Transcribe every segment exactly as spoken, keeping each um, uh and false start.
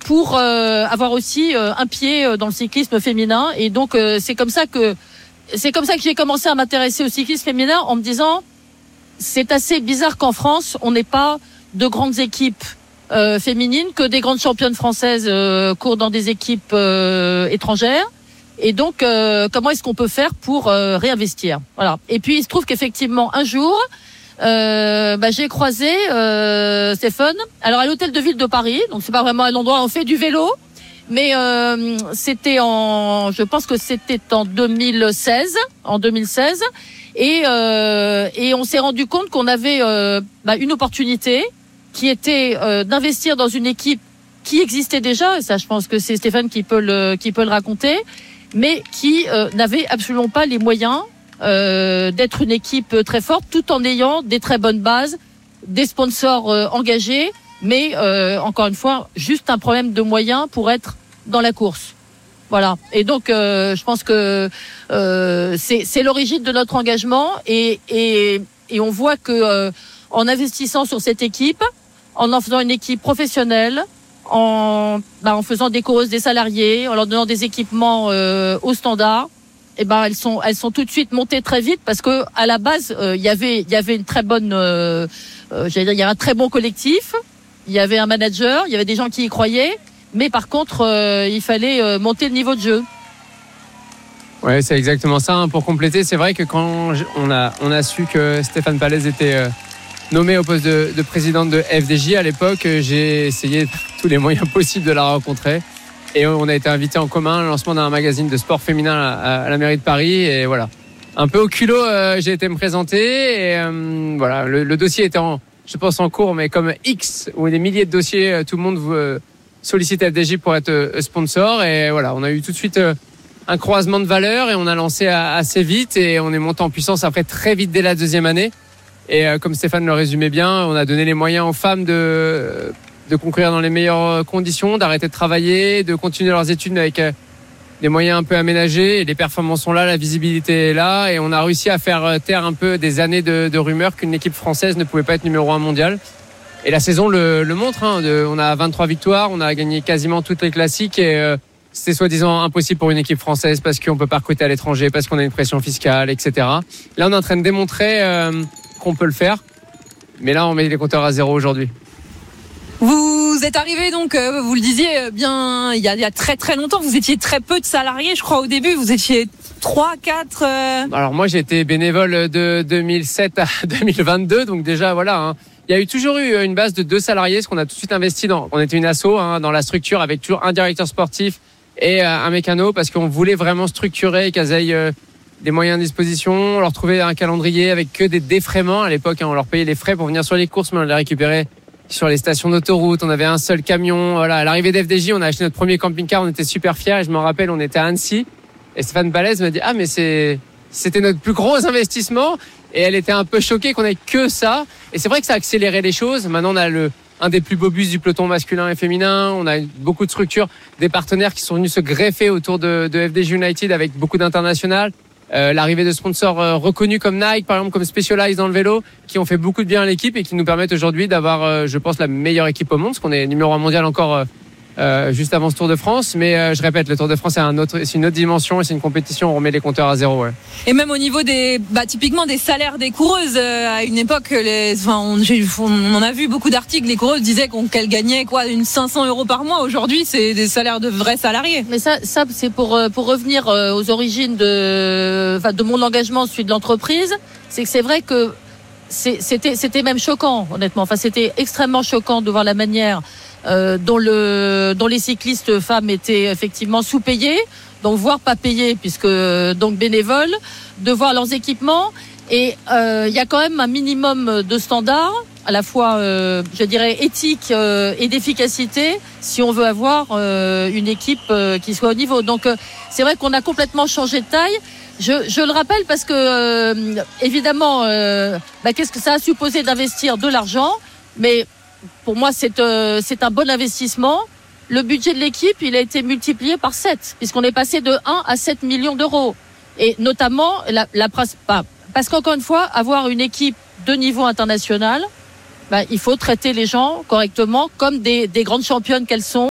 pour euh, avoir aussi euh, un pied dans le cyclisme féminin. Et donc euh, c'est comme ça que c'est comme ça que j'ai commencé à m'intéresser au cyclisme féminin, en me disant c'est assez bizarre qu'en France on n'ait pas de grandes équipes euh, féminines, que des grandes championnes françaises euh, courent dans des équipes euh, étrangères. Et donc euh, comment est-ce qu'on peut faire pour euh, réinvestir? Voilà. Et puis il se trouve qu'effectivement un jour Euh, bah, j'ai croisé euh, Stéphane. Alors à l'hôtel de ville de Paris, donc c'est pas vraiment un endroit où on fait du vélo, mais euh, c'était en, je pense que c'était en deux mille seize, en deux mille seize, et euh, et on s'est rendu compte qu'on avait euh, bah, une opportunité qui était euh, d'investir dans une équipe qui existait déjà. Et ça, je pense que c'est Stéphane qui peut le qui peut le raconter, mais qui euh, n'avait absolument pas les moyens Euh, d'être une équipe très forte, tout en ayant des très bonnes bases, des sponsors euh, engagés, mais euh, encore une fois, juste un problème de moyens pour être dans la course. Voilà. Et donc, euh, je pense que euh, c'est, c'est l'origine de notre engagement, et, et, et on voit que euh, en investissant sur cette équipe, en en faisant une équipe professionnelle, en, bah, en faisant des coureuses, des salariés, en leur donnant des équipements euh, au standard, eh ben elles sont elles sont tout de suite montées très vite, parce que à la base il euh, y avait il y avait une très bonne euh, euh, j'allais dire il y avait un très bon collectif, il y avait un manager, il y avait des gens qui y croyaient, mais par contre euh, il fallait euh, monter le niveau de jeu. Ouais, c'est exactement ça, hein. Pour compléter, c'est vrai que quand on a on a su que Stéphane Pallez était euh, nommé au poste de, de présidente de F D J à l'époque, j'ai essayé tous les moyens possibles de la rencontrer. Et on a été invité en commun au lancement d'un magazine de sport féminin à, à la mairie de Paris. Et voilà, un peu au culot, euh, j'ai été me présenter. Et euh, voilà, le, le dossier était, en, je pense, en cours, mais comme X, ou des milliers de dossiers, tout le monde vous euh, sollicite F D J pour être euh, sponsor. Et voilà, on a eu tout de suite euh, un croisement de valeurs, et on a lancé à, assez vite, et on est monté en puissance après très vite dès la deuxième année. Et euh, comme Stéphane le résumait bien, on a donné les moyens aux femmes de de concourir dans les meilleures conditions, d'arrêter de travailler, de continuer leurs études avec des moyens un peu aménagés. Et les performances sont là, la visibilité est là, et on a réussi à faire taire un peu des années de, de rumeurs qu'une équipe française ne pouvait pas être numéro un mondial. Et la saison le, le montre, hein, de, on a vingt-trois victoires, on a gagné quasiment toutes les classiques, et euh, c'était soi-disant impossible pour une équipe française parce qu'on peut pas recruter à l'étranger, parce qu'on a une pression fiscale, et cetera. Là, on est en train de démontrer euh, qu'on peut le faire, mais là, on met les compteurs à zéro aujourd'hui. Vous êtes arrivé donc, euh, vous le disiez bien, il y, a, il y a très très longtemps, vous étiez très peu de salariés, je crois au début, vous étiez trois, quatre... Euh... Alors moi j'ai été bénévole de deux mille sept à deux mille vingt-deux, donc déjà voilà, hein. Il y a eu toujours eu une base de deux salariés, parce qu'on a tout de suite investi dans, on était une asso, hein, dans la structure, avec toujours un directeur sportif et euh, un mécano, parce qu'on voulait vraiment structurer, qu'elles aient euh, des moyens à disposition, on leur trouvait un calendrier avec que des défraiements à l'époque, hein, on leur payait les frais pour venir sur les courses, mais on les récupérait sur les stations d'autoroute. On avait un seul camion. Voilà, à l'arrivée d'F D J, on a acheté notre premier camping-car. On était super fiers. Et je me rappelle, on était à Annecy. Et Stéphane Pallez m'a dit ah mais c'est c'était notre plus gros investissement. Et elle était un peu choquée qu'on ait que ça. Et c'est vrai que ça a accéléré les choses. Maintenant, on a le un des plus beaux bus du peloton masculin et féminin. On a beaucoup de structures, des partenaires qui sont venus se greffer autour de, de F D J United avec beaucoup d'international. Euh, l'arrivée de sponsors euh, reconnus comme Nike, par exemple, comme Specialized dans le vélo, qui ont fait beaucoup de bien à l'équipe et qui nous permettent aujourd'hui d'avoir, euh, je pense, la meilleure équipe au monde, parce qu'on est numéro un mondial encore euh, euh, juste avant ce Tour de France. Mais euh, je répète, le Tour de France, c'est, un autre, c'est une autre dimension, et c'est une compétition où on remet les compteurs à zéro. Ouais. Et même au niveau des, bah, typiquement des salaires des coureuses, euh, à une époque, les, enfin, on, j'ai, on en a vu beaucoup d'articles, les coureuses disaient qu'on, qu'elles gagnaient quoi, une cinq cents euros par mois. Aujourd'hui, c'est des salaires de vrais salariés. Mais ça, ça c'est pour, pour revenir aux origines de, enfin, de mon engagement, celui de l'entreprise. C'est que c'est vrai que c'est, c'était, c'était même choquant, honnêtement. Enfin, c'était extrêmement choquant de voir la manière Euh, dont, le, dont les cyclistes femmes étaient effectivement sous-payés, donc voire pas payés, puisque donc bénévoles, de voir leurs équipements. Et il euh, y a quand même un minimum de standards, à la fois, euh, je dirais, éthique euh, et d'efficacité, si on veut avoir euh, une équipe euh, qui soit au niveau. Donc euh, c'est vrai qu'on a complètement changé de taille. Je, je le rappelle parce que, euh, évidemment, euh, bah, qu'est-ce que ça a supposé d'investir de l'argent, mais pour moi, c'est, euh, c'est un bon investissement. Le budget de l'équipe, il a été multiplié par sept, puisqu'on est passé de un à sept millions d'euros. Et notamment, la, la, parce qu'encore une fois, avoir une équipe de niveau international, bah, il faut traiter les gens correctement, comme des, des grandes championnes qu'elles sont,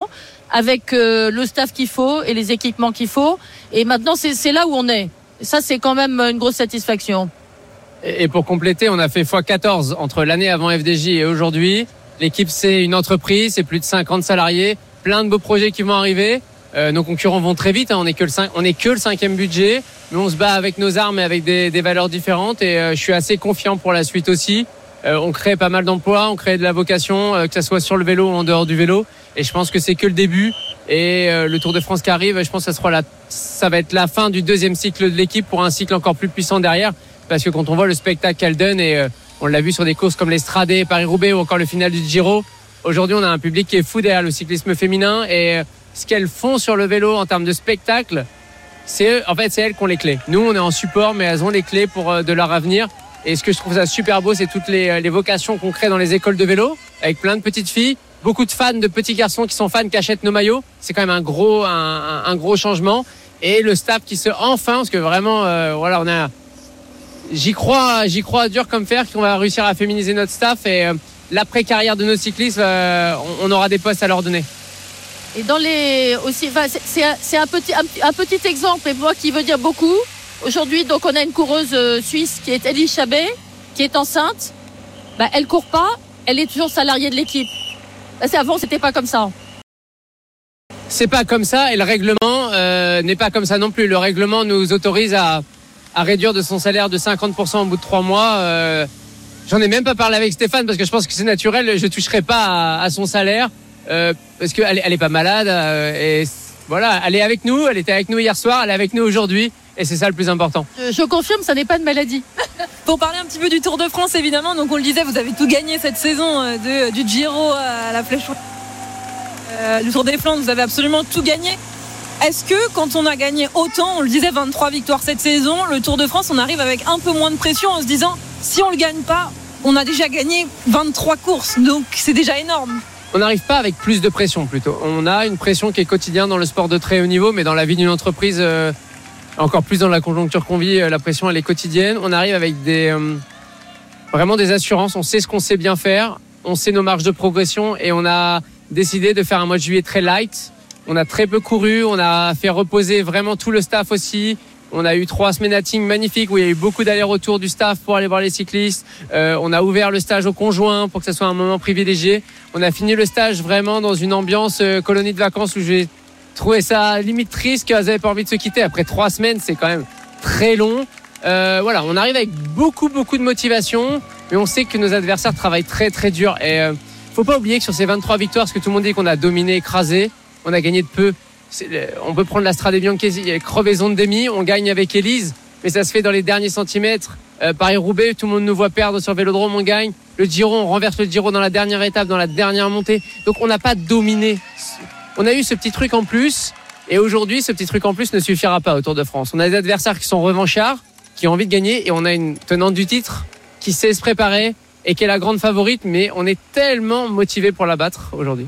avec euh, le staff qu'il faut et les équipements qu'il faut. Et maintenant, c'est, c'est là où on est. Et ça, c'est quand même une grosse satisfaction. Et pour compléter, on a fait fois quatorze entre l'année avant F D J et aujourd'hui. L'équipe, c'est une entreprise, c'est plus de cinquante salariés, plein de beaux projets qui vont arriver. Euh, nos concurrents vont très vite, hein. on n'est que le cinq, on est que le cinquième budget, mais on se bat avec nos armes et avec des, des valeurs différentes. Et euh, je suis assez confiant pour la suite aussi. Euh, on crée pas mal d'emplois, on crée de la vocation, euh, que ça soit sur le vélo ou en dehors du vélo. Et je pense que c'est que le début. Et euh, le Tour de France qui arrive, je pense que ça sera la, ça va être la fin du deuxième cycle de l'équipe pour un cycle encore plus puissant derrière. Parce que quand on voit le spectacle qu'elle donne, et euh, on l'a vu sur des courses comme l'Estradé, Paris-Roubaix ou encore le final du Giro, aujourd'hui on a un public qui est fou derrière le cyclisme féminin. Et euh, ce qu'elles font sur le vélo en termes de spectacle, c'est en fait c'est elles qui ont les clés. Nous on est en support, mais elles ont les clés pour euh, de leur avenir. Et ce que je trouve ça super beau, c'est toutes les, les vocations qu'on crée dans les écoles de vélo, avec plein de petites filles, beaucoup de fans, de petits garçons qui sont fans, qui achètent nos maillots. C'est quand même un gros, un, un, un gros changement. Et le staff qui se, enfin, parce que vraiment, euh, voilà, on a, j'y crois, j'y crois dur comme fer qu'on va réussir à féminiser notre staff et euh, l'après-carrière de nos cyclistes, euh, on, on aura des postes à leur donner. Et dans les aussi, enfin, c'est, c'est, un, c'est un petit, un, un petit exemple, mais moi qui veut dire beaucoup. Aujourd'hui, donc, on a une coureuse suisse qui est Elie Chabet, qui est enceinte. Bah, elle court pas, elle est toujours salariée de l'équipe. Bah, c'est avant, c'était pas comme ça. C'est pas comme ça, et le règlement euh, n'est pas comme ça non plus. Le règlement nous autorise à, à réduire de son salaire de cinquante pour cent au bout de trois mois. Euh, j'en ai même pas parlé avec Stéphane parce que je pense que c'est naturel. Je toucherai pas à, à son salaire euh, parce qu'elle elle est pas malade. Euh, et voilà, elle est avec nous. Elle était avec nous hier soir. Elle est avec nous aujourd'hui. Et c'est ça le plus important. Je, je confirme, ça n'est pas de maladie. Pour parler un petit peu du Tour de France, évidemment, donc on le disait, vous avez tout gagné cette saison, de, du Giro à la Flèche euh, du Tour des Flandres, vous avez absolument tout gagné. Est-ce que quand on a gagné autant, on le disait, vingt-trois victoires cette saison, le Tour de France, on arrive avec un peu moins de pression en se disant, si on ne le gagne pas, on a déjà gagné vingt-trois courses, donc c'est déjà énorme. On n'arrive pas avec plus de pression plutôt. On a une pression qui est quotidienne dans le sport de très haut niveau, mais dans la vie d'une entreprise... Euh encore plus dans la conjoncture qu'on vit, la pression elle est quotidienne. On arrive avec des euh, vraiment des assurances, on sait ce qu'on sait bien faire, on sait nos marges de progression et on a décidé de faire un mois de juillet très light. On a très peu couru, on a fait reposer vraiment tout le staff aussi. On a eu trois semaines à Tignes magnifiques où il y a eu beaucoup d'allers-retours du staff pour aller voir les cyclistes. Euh, on a ouvert le stage aux conjoints pour que ça soit un moment privilégié. On a fini le stage vraiment dans une ambiance euh, colonie de vacances où j'ai trouvé ça limite triste qu'elles n'avaient pas envie de se quitter. Après trois semaines, c'est quand même très long. Euh, voilà, on arrive avec beaucoup, beaucoup de motivation, mais on sait que nos adversaires travaillent très, très dur. Et euh, faut pas oublier que sur ces vingt-trois victoires, ce que tout le monde dit qu'on a dominé, écrasé, on a gagné de peu. C'est, on peut prendre la Strade Bianchesi, il y a les crevaisons de demi, on gagne avec Élise, mais ça se fait dans les derniers centimètres. Euh, Paris-Roubaix, tout le monde nous voit perdre sur Vélodrome, on gagne. Le Giro, on renverse le Giro dans la dernière étape, dans la dernière montée. Donc on n'a pas dominé. On a eu ce petit truc en plus et aujourd'hui ce petit truc en plus ne suffira pas au Tour de France. On a des adversaires qui sont revanchards, qui ont envie de gagner et on a une tenante du titre qui sait se préparer et qui est la grande favorite, mais on est tellement motivé pour la battre aujourd'hui.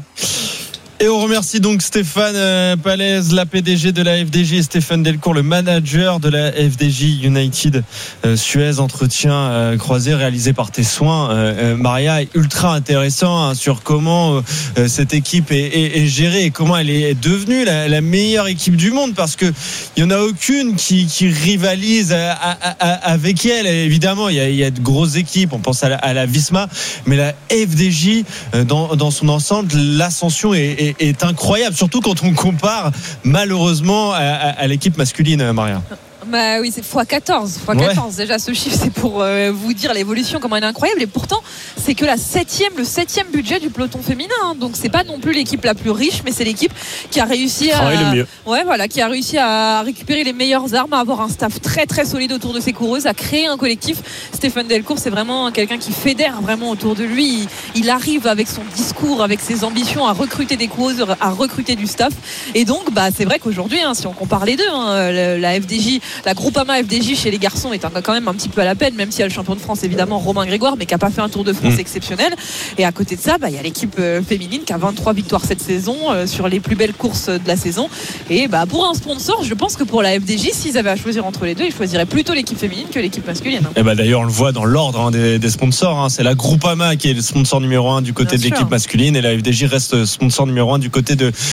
Et on remercie donc Stéphane Pallez, la P D G de la F D J, et Stéphane Delcourt, le manager de la F D J United euh, Suez. Entretien euh, croisé réalisé par tes soins, euh, Maria, ultra intéressant hein, sur comment euh, cette équipe est, est, est gérée et comment elle est devenue la, la meilleure équipe du monde, parce que il y en a aucune qui, qui rivalise à, à, à, avec elle. Évidemment, il y, a, il y a de grosses équipes. On pense à la, à la Visma, mais la F D J euh, dans, dans son ensemble, l'ascension est, est est incroyable, surtout quand on compare malheureusement à, à, à l'équipe masculine, Maria. Bah oui, c'est fois quatorze. fois quatorze. Ouais. Déjà, ce chiffre, c'est pour euh, vous dire l'évolution, comment elle est incroyable. Et pourtant, c'est que la septième, le septième budget du peloton féminin. Hein. Donc, c'est pas non plus l'équipe la plus riche, mais c'est l'équipe qui a réussi à, le mieux. Ouais, voilà, qui a réussi à récupérer les meilleures armes, à avoir un staff très, très solide autour de ses coureuses, à créer un collectif. Stéphane Delcourt, c'est vraiment quelqu'un qui fédère vraiment autour de lui. Il, il arrive avec son discours, avec ses ambitions, à recruter des coureuses, à recruter du staff. Et donc, bah, c'est vrai qu'aujourd'hui, hein, si on compare les deux, hein, la F D J, la Groupama F D J chez les garçons est quand même un petit peu à la peine, même s'il y a le champion de France évidemment Romain Grégoire, mais qui n'a pas fait un Tour de France mmh. exceptionnel. Et à côté de ça, bah, il y a l'équipe féminine qui a vingt-trois victoires cette saison euh, sur les plus belles courses de la saison. Et bah, pour un sponsor, je pense que pour la F D J, s'ils avaient à choisir entre les deux, ils choisiraient plutôt l'équipe féminine que l'équipe masculine. Et bah, d'ailleurs, on le voit dans l'ordre hein, des, des sponsors. Hein. C'est la Groupama qui est le sponsor numéro un du côté Bien de l'équipe sûr. masculine, et la F D J reste sponsor numéro un du côté de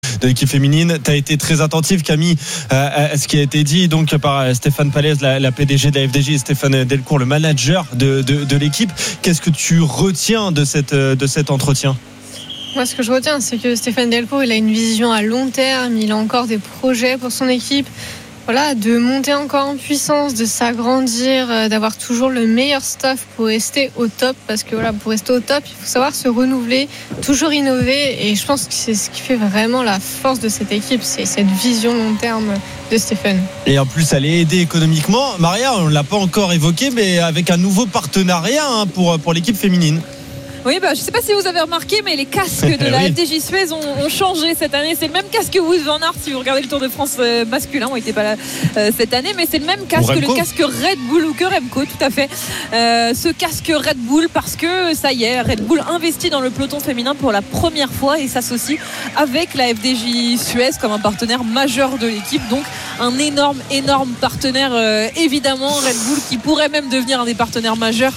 de l'équipe féminine. Tu as été très attentif, Camille, à, à ce qui a été dit donc par Stéphane Pallez, la, la P D G de la F D J, et Stéphane Delcourt, le manager de, de, de l'équipe. Qu'est-ce que tu retiens de, cette, de cet entretien ? Moi, ce que je retiens, c'est que Stéphane Delcourt, il a une vision à long terme, il a encore des projets pour son équipe. Voilà, de monter encore en puissance, de s'agrandir, d'avoir toujours le meilleur staff pour rester au top. Parce que voilà, pour rester au top, il faut savoir se renouveler, toujours innover. Et je pense que c'est ce qui fait vraiment la force de cette équipe, c'est cette vision long terme de Stéphane. Et en plus, elle est aidée économiquement. Maria, on ne l'a pas encore évoqué, mais avec un nouveau partenariat hein, pour, pour l'équipe féminine. Oui, bah, je ne sais pas si vous avez remarqué, mais les casques de la oui. F D J Suez ont, ont changé cette année. C'est le même casque que Wout van Aert si vous regardez le Tour de France euh, masculin. On n'était pas là euh, cette année, mais c'est le même casque que le casque Red Bull ou que Remco, tout à fait. Euh, ce casque Red Bull parce que ça y est, Red Bull investit dans le peloton féminin pour la première fois et s'associe avec la F D J Suez comme un partenaire majeur de l'équipe. Donc un énorme, énorme partenaire euh, évidemment Red Bull qui pourrait même devenir un des partenaires majeurs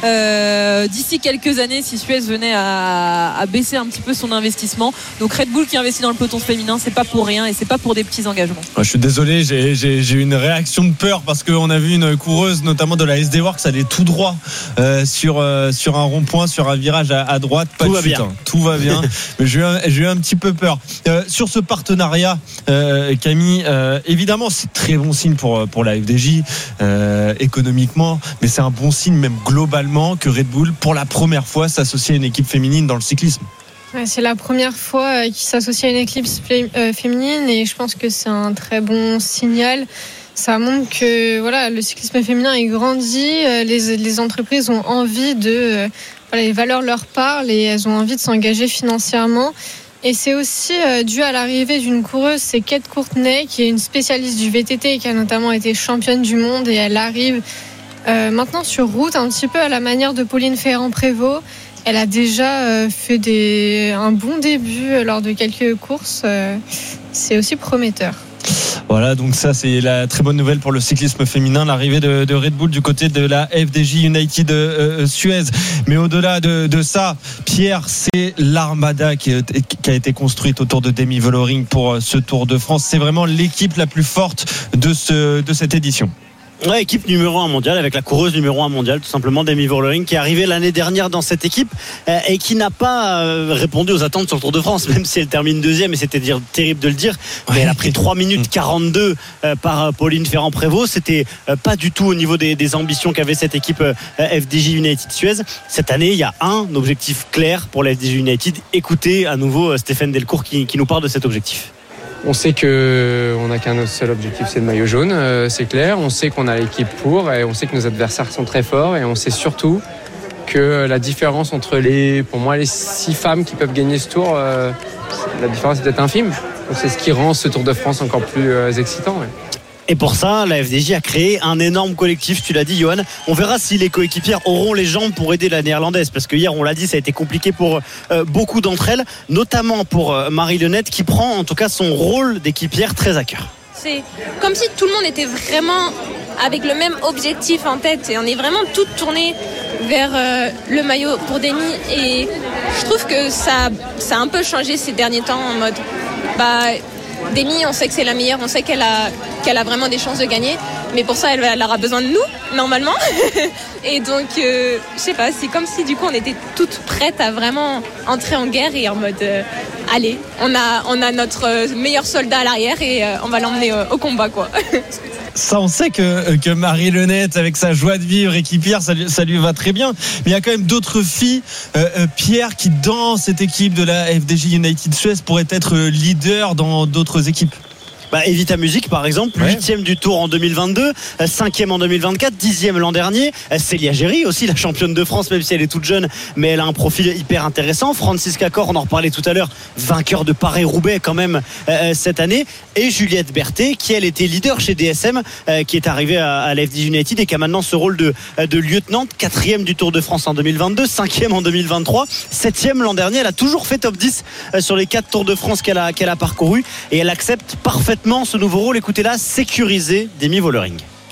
euh, d'ici quelques années si Suez venait à, à baisser un petit peu son investissement. Donc Red Bull qui investit dans le peloton féminin, c'est pas pour rien et c'est pas pour des petits engagements. Je suis désolé, j'ai, j'ai, j'ai une réaction de peur parce qu'on a vu une coureuse notamment de la S D Works aller tout droit euh, sur, euh, sur un rond-point, sur un virage à, à droite. Pas tout de va chute, bien. Hein. Tout va bien. Mais j'ai eu, un, j'ai eu un petit peu peur. Euh, sur ce partenariat, euh, Camille, euh, évidemment c'est très bon signe pour, pour la F D J euh, économiquement, mais c'est un bon signe même globalement que Red Bull pour la première fois s'associe à une équipe féminine dans le cyclisme. Ouais, c'est la première fois qu'il s'associe à une équipe féminine et je pense que c'est un très bon signal. Ça montre que voilà, le cyclisme féminin est grandi, les, les entreprises ont envie de... Voilà, les valeurs leur parlent et elles ont envie de s'engager financièrement. Et c'est aussi dû à l'arrivée d'une coureuse, c'est Kate Courtenay, qui est une spécialiste du V T T et qui a notamment été championne du monde et elle arrive euh, maintenant sur route, un petit peu à la manière de Pauline Ferrand-Prévot. Elle a déjà euh, fait des, un bon début lors de quelques courses. Euh, c'est aussi prometteur. Voilà, donc ça c'est la très bonne nouvelle pour le cyclisme féminin, l'arrivée de, de Red Bull du côté de la F D J United euh, Suez. Mais au-delà de, de ça, Pierre, c'est l'armada qui, qui a été construite autour de Demi Vollering pour ce Tour de France. C'est vraiment l'équipe la plus forte de, ce, de cette édition. Ouais, équipe numéro un mondiale avec la coureuse numéro un mondiale tout simplement Demi Vollering qui est arrivée l'année dernière dans cette équipe euh, et qui n'a pas euh, répondu aux attentes sur le Tour de France, même si elle termine deuxième et c'était dire, terrible de le dire, mais ouais. Elle a pris trois minutes quarante-deux euh, par Pauline Ferrand-Prévot. C'était euh, pas du tout au niveau des, des ambitions qu'avait cette équipe euh, F D J United Suez. Cette année il y a un objectif clair pour la F D J United. Écoutez à nouveau euh, Stéphane Delcourt qui, qui nous parle de cet objectif. On sait qu'on n'a qu'un seul objectif, c'est le maillot jaune, euh, c'est clair. On sait qu'on a l'équipe pour et on sait que nos adversaires sont très forts et on sait surtout que la différence entre les, pour moi, les six femmes qui peuvent gagner ce tour, euh, la différence est peut-être infime. Donc c'est ce qui rend ce Tour de France encore plus euh, excitant. Ouais. Et pour ça, la F D J a créé un énorme collectif, tu l'as dit Johan. On verra si les coéquipières auront les jambes pour aider la néerlandaise. Parce que hier, on l'a dit, ça a été compliqué pour euh, beaucoup d'entre elles. Notamment pour euh, Marie Lenette qui prend en tout cas son rôle d'équipière très à cœur. C'est comme si tout le monde était vraiment avec le même objectif en tête. Et on est vraiment toutes tournées vers euh, le maillot pour Demi. Et je trouve que ça, ça a un peu changé ces derniers temps en mode... Bah, Demi, on sait que c'est la meilleure, on sait qu'elle a, qu'elle a vraiment des chances de gagner, mais pour ça, elle, elle aura besoin de nous, normalement. Et donc, euh, je sais pas, c'est comme si du coup, on était toutes prêtes à vraiment entrer en guerre et en mode, euh, allez, on a, on a notre meilleur soldat à l'arrière et euh, on va l'emmener euh, au combat, quoi. Ça, on sait que, que Marie Lenette, avec sa joie de vivre équipière, ça, ça lui va très bien. Mais il y a quand même d'autres filles, euh, euh, Pierre, qui dans cette équipe de la F D J United Suez pourraient être leader dans d'autres équipes. Bah, Evita Music par exemple, huitième ouais. du Tour en deux mille vingt-deux, cinquième en deux mille vingt-quatre, dixième l'an dernier. Célia Géry aussi, la championne de France, même si elle est toute jeune, mais elle a un profil hyper intéressant. Francisca Cor, on en reparlait tout à l'heure, vainqueur de Paris-Roubaix quand même euh, cette année. Et Juliette Berthet, qui elle était leader chez D S M, euh, qui est arrivée à, à la F D J United et qui a maintenant ce rôle de, de lieutenant, quatrième du Tour de France en deux mille vingt-deux, cinquième en deux mille vingt-trois, septième l'an dernier. Elle a toujours fait top dix euh, sur les quatre Tours de France qu'elle a, qu'elle a parcouru et elle accepte parfaitement ce nouveau rôle. Écoutez-la, sécuriser Demi Vollering.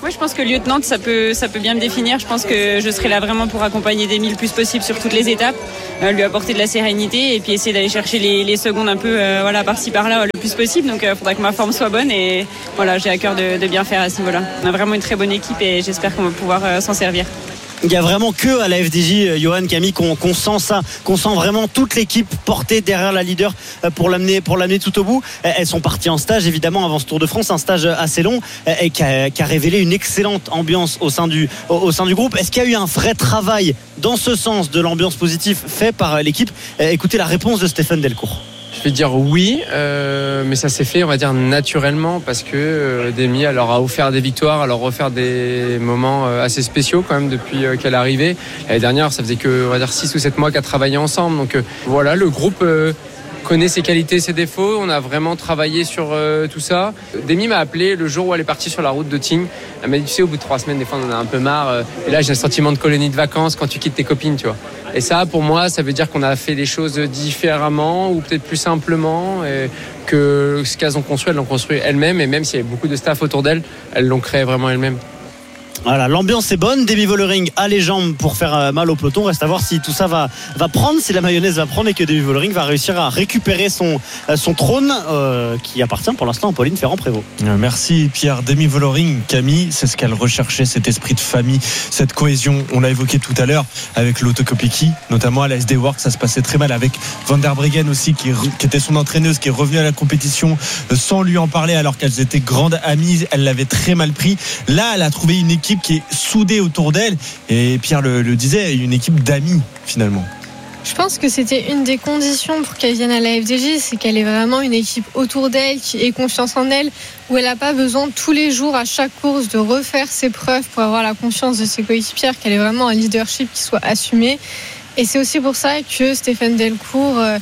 Oui, je pense que lieutenant, ça peut, ça peut bien me définir. Je pense que je serai là vraiment pour accompagner Demi le plus possible sur toutes les étapes, euh, lui apporter de la sérénité et puis essayer d'aller chercher les, les secondes un peu euh, voilà, par-ci par-là le plus possible. Donc il euh, faudra que ma forme soit bonne et voilà, j'ai à cœur de, de bien faire à ce niveau-là. On a vraiment une très bonne équipe et j'espère qu'on va pouvoir euh, s'en servir. Il n'y a vraiment que à la F D J, Johan, Camille, qu'on, qu'on sent ça, qu'on sent vraiment toute l'équipe portée derrière la leader pour l'amener, pour l'amener tout au bout. Elles sont parties en stage, évidemment, avant ce Tour de France, un stage assez long et qui a, qui a révélé une excellente ambiance au sein du, au, au sein du groupe. Est-ce qu'il y a eu un vrai travail dans ce sens de l'ambiance positive fait par l'équipe? Écoutez la réponse de Stéphane Delcourt. Je vais dire oui, euh, mais ça s'est fait, on va dire, naturellement parce que euh, Demi, elle leur a offert des victoires, elle leur a offert des moments euh, assez spéciaux quand même depuis euh, qu'elle est arrivée. L'année dernière, ça faisait que, on va dire, six ou sept mois qu'elle travaillait ensemble. Donc euh, voilà, le groupe euh, connaît ses qualités, ses défauts. On a vraiment travaillé sur euh, tout ça. Demi m'a appelé le jour où elle est partie sur la route de Tignes. Elle m'a dit, tu sais, au bout de trois semaines, des fois, on en a un peu marre. Euh, et là, j'ai un sentiment de colonie de vacances quand tu quittes tes copines, tu vois. Et ça, pour moi, ça veut dire qu'on a fait les choses différemment ou peut-être plus simplement et que ce qu'elles ont construit, elles l'ont construit elles-mêmes. Et même s'il y avait beaucoup de staff autour d'elles, elles l'ont créé vraiment elles-mêmes. Voilà, l'ambiance est bonne. Demi Vollering a les jambes pour faire mal au peloton. Reste à voir si tout ça va, va prendre, si la mayonnaise va prendre et que Demi Vollering va réussir à récupérer son, son trône euh, qui appartient pour l'instant à Pauline Ferrand-Prévot. Merci Pierre. Demi Vollering, Camille, c'est ce qu'elle recherchait, cet esprit de famille, cette cohésion. On l'a évoqué tout à l'heure avec Lotte Kopecky, notamment à la S D Works, ça se passait très mal avec Van der Breggen aussi, qui, qui était son entraîneuse, qui est revenue à la compétition sans lui en parler alors qu'elles étaient grandes amies. Elle l'avait très mal pris. Là, elle a trouvé une équipe qui est soudée autour d'elle et Pierre le, le disait, une équipe d'amis finalement. Je pense que c'était une des conditions pour qu'elle vienne à la F D J, c'est qu'elle ait vraiment une équipe autour d'elle qui ait confiance en elle, où elle n'a pas besoin tous les jours à chaque course de refaire ses preuves pour avoir la confiance de ses coéquipières, qu'elle ait vraiment un leadership qui soit assumé. Et c'est aussi pour ça que Stéphane Delcourt euh,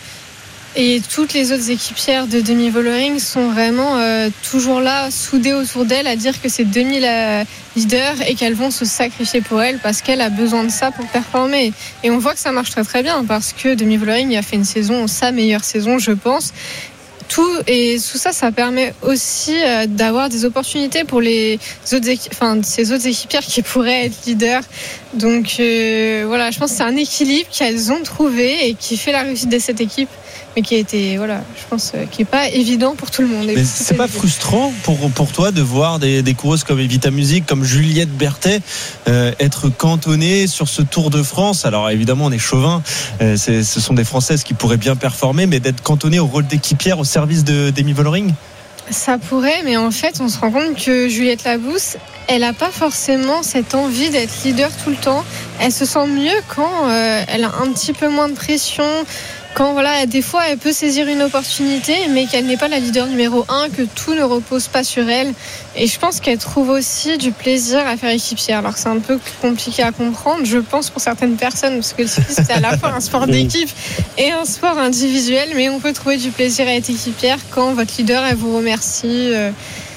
et toutes les autres équipières de Demi Vollering sont vraiment euh, toujours là, soudées autour d'elle, à dire que c'est Demi la leader et qu'elles vont se sacrifier pour elle parce qu'elle a besoin de ça pour performer. Et on voit que ça marche très très bien parce que Demi Vollering a fait une saison, sa meilleure saison, je pense. Tout, et tout ça, ça permet aussi euh, d'avoir des opportunités pour les autres équi- enfin, ces autres équipières qui pourraient être leaders. Donc euh, voilà, je pense que c'est un équilibre qu'elles ont trouvé et qui fait la réussite de cette équipe, mais qui a été, voilà, je pense, euh, qui est pas évident pour tout le monde. Mais c'est pas frustrant pour, pour toi de voir des, des coureuses comme Evita Music, comme Juliette Berthet euh, être cantonnées sur ce Tour de France? Alors évidemment, on est chauvin, euh, c'est, ce sont des Françaises qui pourraient bien performer, mais d'être cantonnées au rôle d'équipière au service de Demi Vollering? Ça pourrait, mais en fait, on se rend compte que Juliette Labousse, elle n'a pas forcément cette envie d'être leader tout le temps. Elle se sent mieux quand euh, elle a un petit peu moins de pression, quand voilà, des fois elle peut saisir une opportunité, mais qu'elle n'est pas la leader numéro un, que tout ne repose pas sur elle. Et je pense qu'elle trouve aussi du plaisir à faire équipière. Alors c'est un peu compliqué à comprendre, je pense, pour certaines personnes, parce que le cyclisme c'est à la fois un sport d'équipe et un sport individuel, mais on peut trouver du plaisir à être équipière quand votre leader elle vous remercie. Euh,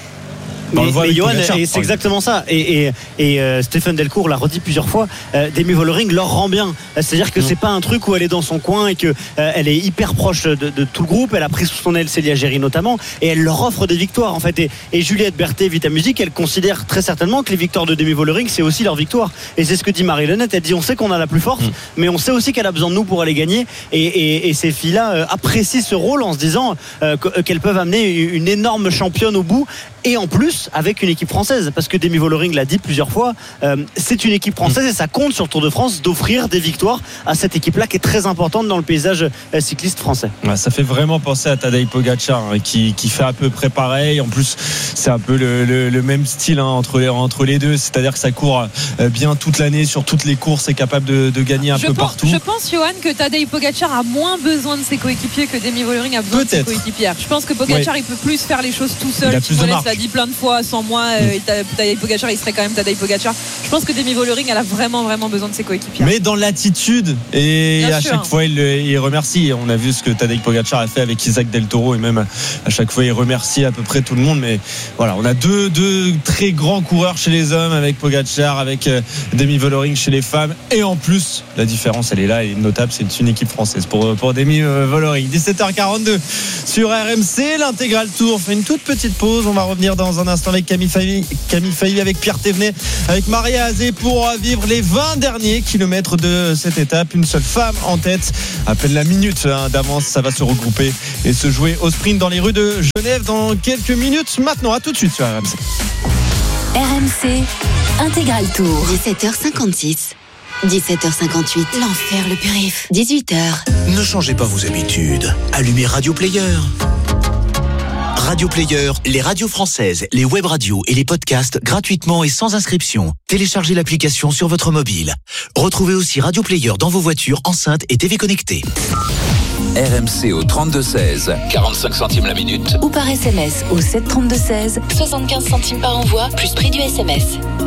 Mais, mais Johan, et c'est exactement ça. Et, et, et euh, Stéphane Delcourt l'a redit plusieurs fois. Euh, Demi Vollering leur rend bien. C'est-à-dire que mmh. c'est pas un truc où elle est dans son coin et que euh, elle est hyper proche de, de tout le groupe. Elle a pris sous son aile Célia Géry notamment, et elle leur offre des victoires en fait. Et, et Juliette Berthet, Vita Music, elle considère très certainement que les victoires de Demi Vollering c'est aussi leur victoire. Et c'est ce que dit Marie Lenette. Elle dit on sait qu'on a la plus forte, mmh. mais on sait aussi qu'elle a besoin de nous pour aller gagner. Et, et, et ces filles-là euh, apprécient ce rôle en se disant euh, qu'elles peuvent amener une énorme championne au bout. Et en plus avec une équipe française, parce que Demi Vollering l'a dit plusieurs fois, euh, c'est une équipe française et ça compte sur le Tour de France d'offrir des victoires à cette équipe-là qui est très importante dans le paysage euh, cycliste français. Ouais, ça fait vraiment penser à Tadej Pogačar hein, qui, qui fait à peu près pareil. En plus c'est un peu le, le, le même style hein, entre, les, entre les deux, c'est-à-dire que ça court euh, bien toute l'année sur toutes les courses, est capable de, de gagner un je peu pense, partout. Je pense Johan que Tadej Pogačar a moins besoin de ses coéquipiers que Demi Vollering a besoin Peut-être. de ses coéquipières. Je pense que Pogačar ouais. il peut plus faire les choses tout seul. Timones l'a dit plein de fois, sans moi euh, Tadej Pogačar il serait quand même Tadej Pogačar. Je pense que Demi Vollering elle a vraiment vraiment besoin de ses coéquipiers, mais dans l'attitude et Bien à sûr. chaque fois il, il remercie. On a vu ce que Tadej Pogačar a fait avec Isaac Del Toro et même à chaque fois il remercie à peu près tout le monde. Mais voilà, on a deux, deux très grands coureurs chez les hommes avec Pogačar, avec Demi Vollering chez les femmes, et en plus la différence elle est là, elle est notable, c'est une équipe française pour, pour Demi Vollering. dix-sept heures quarante-deux sur R M C, l'intégral tour fait une toute petite pause, on va revenir revenir dans un instant avec Camille Failly, Camille Failly avec Pierre Thévenet, avec Maria Azé pour vivre les vingt derniers kilomètres de cette étape. Une seule femme en tête, à peine la minute hein, d'avance. Ça va se regrouper et se jouer au sprint dans les rues de Genève dans quelques minutes. Maintenant, à tout de suite sur R M C. R M C Intégral Tour. dix-sept heures cinquante-six. dix-sept heures cinquante-huit. L'enfer le périph. dix-huit heures. Ne changez pas vos habitudes. Allumez Radio Player. Radio Player, les radios françaises, les web radios et les podcasts gratuitement et sans inscription. Téléchargez l'application sur votre mobile. Retrouvez aussi Radio Player dans vos voitures, enceintes et T V connectées. R M C au trente-deux seize, quarante-cinq centimes la minute. Ou par S M S au sept trente-deux seize, soixante-quinze centimes par envoi, plus prix du S M S.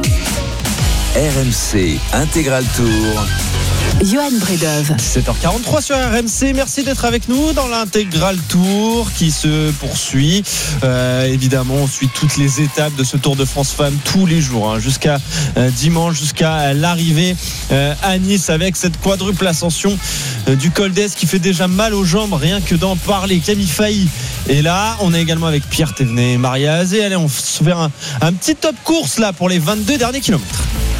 R M C Intégral Tour. Johan Bredov. sept heures quarante-trois sur R M C. Merci d'être avec nous dans l'intégral tour qui se poursuit. Euh, évidemment, on suit toutes les étapes de ce Tour de France Femmes tous les jours, hein, jusqu'à euh, dimanche, jusqu'à l'arrivée euh, à Nice avec cette quadruple ascension euh, du Col d'Est qui fait déjà mal aux jambes, rien que d'en parler. Camille Failly est là. On est également avec Pierre Thévenet et Maria Azé. Allez, on se fait un, un petit top course là pour les vingt-deux derniers kilomètres.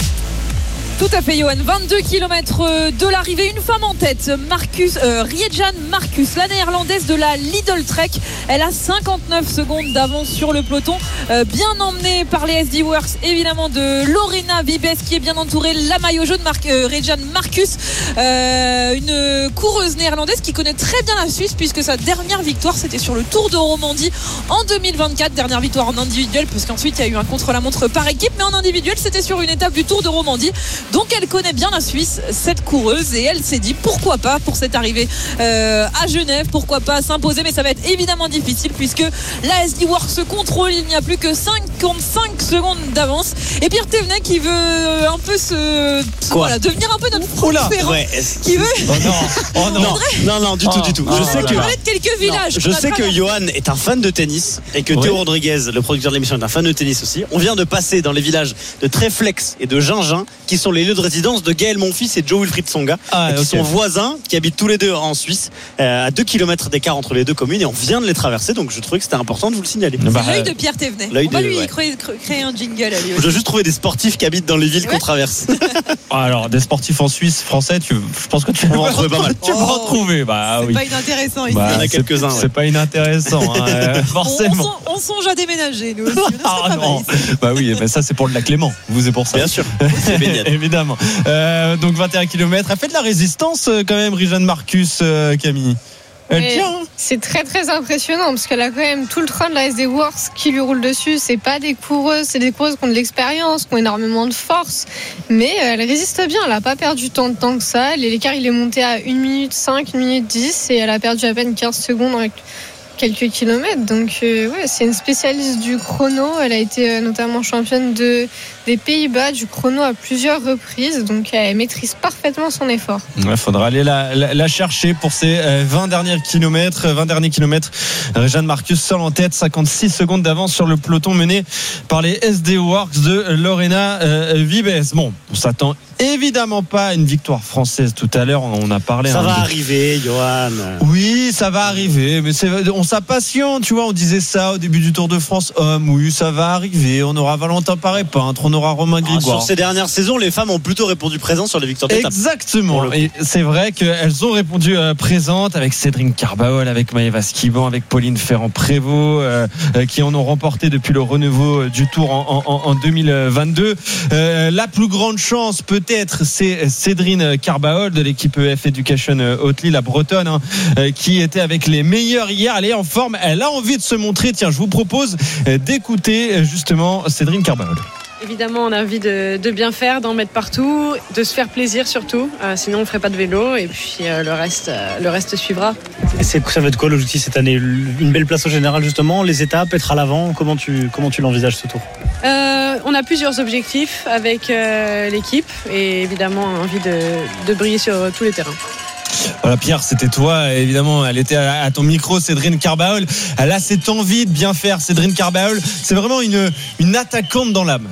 Tout à fait, Johan. vingt-deux kilomètres de l'arrivée. Une femme en tête, Marcus, euh, Riejan Marcus, la néerlandaise de la Lidl Trek. Elle a cinquante-neuf secondes d'avance sur le peloton. Euh, bien emmenée par les S D Works, évidemment, de Lorena Vibes, qui est bien entourée. La maillot jaune, Mar- euh, Riejan Marcus. Euh, une coureuse néerlandaise qui connaît très bien la Suisse, puisque sa dernière victoire, c'était sur le Tour de Romandie en deux mille vingt-quatre. Dernière victoire en individuel, parce qu'ensuite, il y a eu un contre-la-montre par équipe. Mais en individuel, c'était sur une étape du Tour de Romandie. Donc elle connaît bien la Suisse, cette coureuse, et elle s'est dit pourquoi pas pour cette arrivée euh, à Genève, pourquoi pas s'imposer, mais ça va être évidemment difficile puisque la S D Works se contrôle, il n'y a plus que cinquante-cinq secondes d'avance. Et Pierre Thévenet qui veut un peu se, voilà, devenir un peu notre proférant, ouais, qui veut oh non, oh non. non, non, non, du tout, du tout. Oh, je sais que parler de quelques villages. Non, je sais que Johan est un fan de tennis et que Théo oui. Rodriguez, le producteur de l'émission, est un fan de tennis aussi. On vient de passer dans les villages de Tréflex et de Gingin, qui sont les lieux de résidence de Gaël Monfils et Joe Wilfried Tsonga, ah, qui okay. sont voisins, qui habitent tous les deux en Suisse, euh, à deux kilomètres d'écart entre les deux communes, et on vient de les traverser, donc je trouvais que c'était important de vous le signaler. C'est bah, l'œil de Pierre Thévenet. On va lui ouais. créer, créer un jingle à lui. Je dois juste trouver des sportifs qui habitent dans les villes ouais. qu'on traverse. Alors, des sportifs en Suisse, français, tu, je pense que tu vas en trouver pas mal. Tu vas en trouver, bah c'est oui. pas inintéressant ici. Bah, Il y en a quelques-uns. C'est, ouais. c'est pas inintéressant, hein, forcément. On, on, on songe à déménager, nous aussi. Ah non. Bah oui, mais ça c'est pour le lac Léman. Vous c'est pour ça. Bien sûr. Évidemment. Euh, donc vingt et un kilomètres. Elle fait de la résistance quand même, Riejan Marcus, euh, Camille. Elle ouais, tient. Hein. C'est très très impressionnant parce qu'elle a quand même tout le train de la S D Works qui lui roule dessus. C'est pas des coureuses, c'est des coureuses qui ont de l'expérience, qui ont énormément de force, mais elle résiste bien. Elle a pas perdu tant de temps que ça. L'écart il est monté à une minute cinq, une minute dix, et elle a perdu à peine quinze secondes avec quelques kilomètres. Donc euh, ouais, c'est une spécialiste du chrono. Elle a été euh, notamment championne de, des Pays-Bas du chrono à plusieurs reprises. Donc elle maîtrise parfaitement son effort. Il ouais, faudra aller la, la, la chercher pour ces euh, vingt derniers kilomètres. vingt derniers kilomètres. Riejan Marcus seul en tête, cinquante-six secondes d'avance sur le peloton mené par les S D Works de Lorena euh, Vibes. Bon, on s'attend évidemment pas à une victoire française tout à l'heure. On a parlé. Ça hein, va de... arriver, Johan. Oui, ça va arriver, mais c'est, on s'impatiente, tu vois. On disait ça au début du Tour de France. Homme, oui, ça va arriver. On aura Valentin Paré-Peintre, on aura Romain Grégoire. Ah, sur ces dernières saisons, les femmes ont plutôt répondu présent sur les victoires d'étape. Exactement. Et c'est vrai qu'elles ont répondu euh, présentes avec Cédrine Carbaol, avec Maëva Skiban, avec Pauline Ferrand-Prévot, euh, euh, qui en ont remporté depuis le renouveau euh, du Tour en, en, en deux mille vingt-deux. Euh, la plus grande chance, peut-être, c'est Cédrine Carbaol de l'équipe E F Education Oatly, la bretonne, hein, euh, qui était avec les meilleurs hier. Elle est en forme, elle a envie de se montrer. Tiens, je vous propose d'écouter justement Cédrine Carbaol. Évidemment, on a envie de, de bien faire, d'en mettre partout, de se faire plaisir surtout. Euh, sinon, on ne ferait pas de vélo, et puis euh, le reste, euh, le reste suivra. Et c'est, ça va être quoi l'objectif cette année? Une belle place au général justement, les étapes, être à l'avant. Comment tu, comment tu l'envisages ce Tour? euh, On a plusieurs objectifs avec euh, l'équipe, et évidemment envie de, de briller sur tous les terrains. Voilà, Pierre, c'était toi, évidemment. Elle était à ton micro, Cédrine Carbaol. Elle a cette envie de bien faire, Cédrine Carbaol. C'est vraiment une, une attaquante dans l'âme.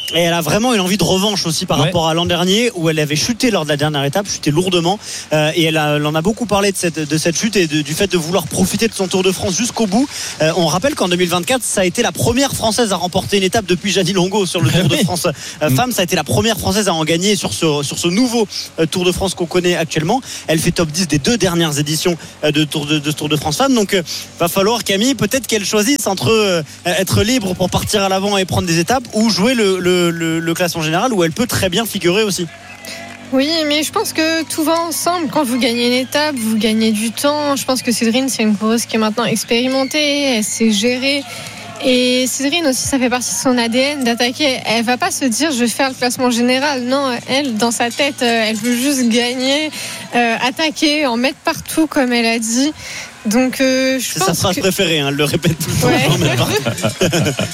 Et elle a vraiment une envie de revanche aussi par ouais. rapport à l'an dernier où elle avait chuté lors de la dernière étape, chuté lourdement. Euh, et elle, a, elle en a beaucoup parlé de cette, de cette chute et de, du fait de vouloir profiter de son Tour de France jusqu'au bout. Euh, on rappelle qu'en deux mille vingt-quatre, ça a été la première Française à remporter une étape depuis Jeannie Longo sur le Tour de France euh, femme. Ça a été la première Française à en gagner sur ce, sur ce nouveau euh, Tour de France qu'on connaît actuellement. Elle fait top dix des deux dernières éditions euh, de, tour de, de ce Tour de France femme. Donc euh, va falloir, Camille, peut-être qu'elle choisisse entre euh, être libre pour partir à l'avant et prendre des étapes ou jouer le, le, le, le classement général où elle peut très bien figurer aussi. Oui, mais je pense que tout va ensemble. Quand vous gagnez une étape, vous gagnez du temps. Je pense que Séverine, c'est une coureuse qui est maintenant expérimentée, elle sait gérer. Et Séverine aussi, ça fait partie de son A D N d'attaquer. Elle va pas se dire je vais faire le classement général. Non, elle, dans sa tête, elle veut juste gagner, euh, attaquer, en mettre partout comme elle a dit. Donc, euh, je c'est pense sa phrase que... préférée, hein, elle le répète tout le temps. Ouais.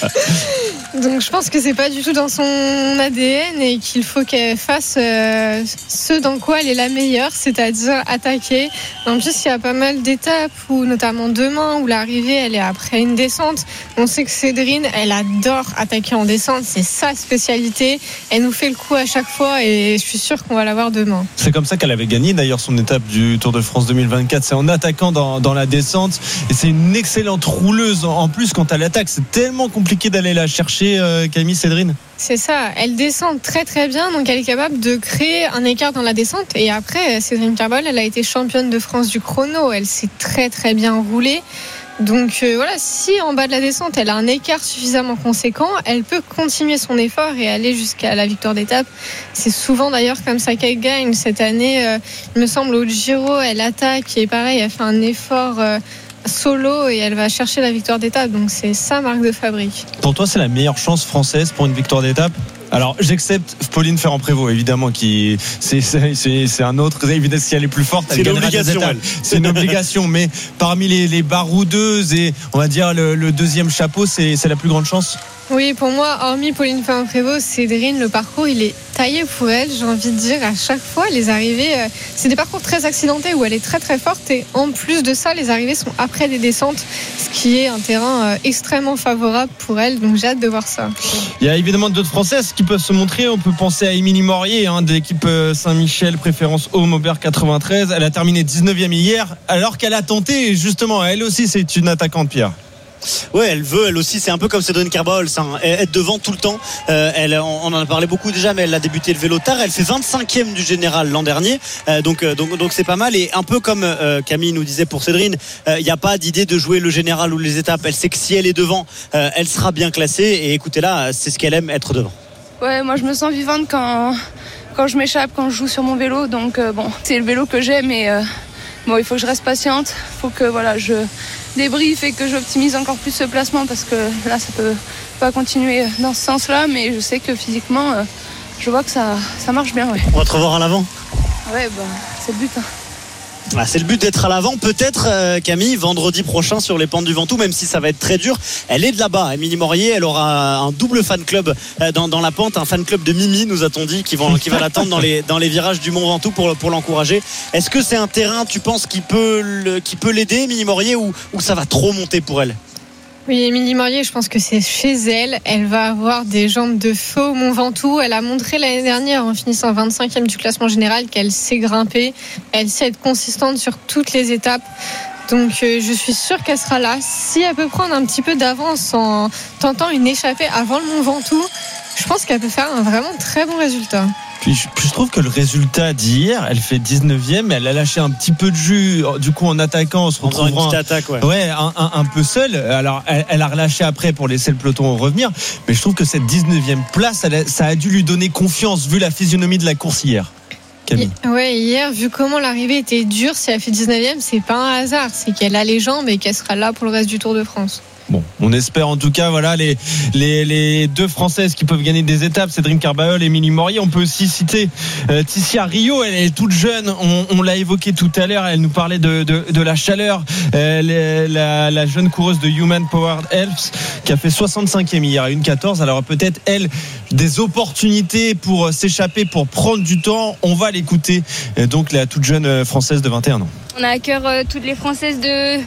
Donc je pense que c'est pas du tout dans son A D N et qu'il faut qu'elle fasse euh, ce dans quoi elle est la meilleure, c'est-à-dire attaquer. En plus, il y a pas mal d'étapes, où, notamment demain, où l'arrivée elle est après une descente. On sait que Séverine, elle adore attaquer en descente, c'est sa spécialité. Elle nous fait le coup à chaque fois et je suis sûre qu'on va la voir demain. C'est comme ça qu'elle avait gagné d'ailleurs son étape du Tour de France deux mille vingt-quatre. C'est en attaquant dans, dans la descente et c'est une excellente rouleuse. En plus, quand elle attaque, c'est tellement compliqué d'aller la chercher. Camille, Séverine. C'est ça, elle descend très très bien, donc elle est capable de créer un écart dans la descente. Et après, Séverine Carbol, elle a été championne de France du chrono, elle s'est très très bien roulée. Donc euh, voilà, si en bas de la descente elle a un écart suffisamment conséquent, elle peut continuer son effort et aller jusqu'à la victoire d'étape. C'est souvent d'ailleurs comme ça qu'elle gagne. Cette année, euh, il me semble au Giro, elle attaque et pareil, elle fait un effort euh, solo et elle va chercher la victoire d'étape. Donc c'est sa marque de fabrique. Pour toi, c'est la meilleure chance française pour une victoire d'étape ? Alors, j'accepte Pauline Ferrand-Prévot, évidemment, qui c'est, c'est, c'est, c'est un autre. Évidemment, si elle est plus forte, elle c'est gagnera des étapes. C'est une obligation, mais parmi les, les baroudeuses et on va dire le, le deuxième chapeau, c'est, c'est la plus grande chance. Oui, pour moi, hormis Pauline Ferrand-Prévot, Séverine, le parcours, il est taillé pour elle. J'ai envie de dire, à chaque fois, les arrivées, euh, c'est des parcours très accidentés où elle est très très forte. Et en plus de ça, les arrivées sont après des descentes, ce qui est un terrain euh, extrêmement favorable pour elle. Donc j'ai hâte de voir ça. Il y a évidemment d'autres Françaises qui peuvent se montrer. On peut penser à Émilie Morier, hein, de l'équipe Saint-Michel, préférence Home Aubert quatre-vingt-treize. Elle a terminé dix-neuvième hier, alors qu'elle a tenté, justement, elle aussi, c'est une attaquante, Pierre. Ouais, elle veut, elle aussi, c'est un peu comme Cédrine Carbol, ça, être devant tout le temps. Euh, elle, on en a parlé beaucoup déjà, mais elle a débuté le vélo tard. Elle fait vingt-cinquième du général l'an dernier, euh, donc, donc, donc c'est pas mal. Et un peu comme euh, Camille nous disait pour Cédrine, il euh, n'y a pas d'idée de jouer le général ou les étapes. Elle sait que si elle est devant, euh, elle sera bien classée. Et écoutez là, c'est ce qu'elle aime, être devant. Ouais, moi je me sens vivante quand quand je m'échappe, quand je joue sur mon vélo. Donc euh, bon, c'est le vélo que j'aime, mais euh, bon, il faut que je reste patiente. Il faut que voilà, je débrief et que j'optimise encore plus ce placement parce que là ça peut pas continuer dans ce sens-là, mais je sais que physiquement euh, je vois que ça, ça marche bien. Ouais. On va te revoir à l'avant. Ouais, bah, c'est le but. Hein. Ah, c'est le but d'être à l'avant, peut-être euh, Camille, vendredi prochain sur les pentes du Ventoux, même si ça va être très dur. Elle est de là-bas, Émilie Morier, elle aura un double fan club euh, dans, dans la pente, un fan club de Mimi, nous a-t-on dit, qui, vont, qui va l'attendre dans les, dans les virages du Mont Ventoux pour, pour l'encourager. Est-ce que c'est un terrain, tu penses, qui peut, le, qui peut l'aider, Émilie Morier, ou, ou ça va trop monter pour elle ? Oui, Émilie Morier, je pense que c'est chez elle. Elle va avoir des jambes de feu au Mont Ventoux. Elle a montré l'année dernière, en finissant vingt-cinquième du classement général, qu'elle sait grimper. Elle sait être consistante sur toutes les étapes. Donc euh, je suis sûre qu'elle sera là. Si elle peut prendre un petit peu d'avance en tentant une échappée avant le Mont Ventoux, je pense qu'elle peut faire un vraiment très bon résultat. Puis je, puis je trouve que le résultat d'hier, elle fait dix-neuvième, elle a lâché un petit peu de jus, du coup en attaquant, on se retrouve une petite attaque, ouais, ouais un, un, un peu seule. Alors elle, elle a relâché après pour laisser le peloton revenir, mais je trouve que cette dix-neuvième place, elle a, ça a dû lui donner confiance vu la physionomie de la course hier. Camille. Ouais, hier, vu comment l'arrivée était dure, si elle fait dix-neuvième, c'est pas un hasard, c'est qu'elle a les jambes et qu'elle sera là pour le reste du Tour de France. Bon, on espère en tout cas, voilà, les, les, les deux Françaises qui peuvent gagner des étapes, Cédrine Carbol et Émilie Morier. On peut aussi citer euh, Tissia Rio, elle est toute jeune, on, on l'a évoqué tout à l'heure, elle nous parlait de, de, de la chaleur, euh, la, la jeune coureuse de Human Powered Health qui a fait soixante-cinquième hier à une quatorze. Alors peut-être elle, des opportunités pour s'échapper, pour prendre du temps. On va l'écouter, donc la toute jeune Française de vingt et un ans. On a à cœur euh, toutes les Françaises de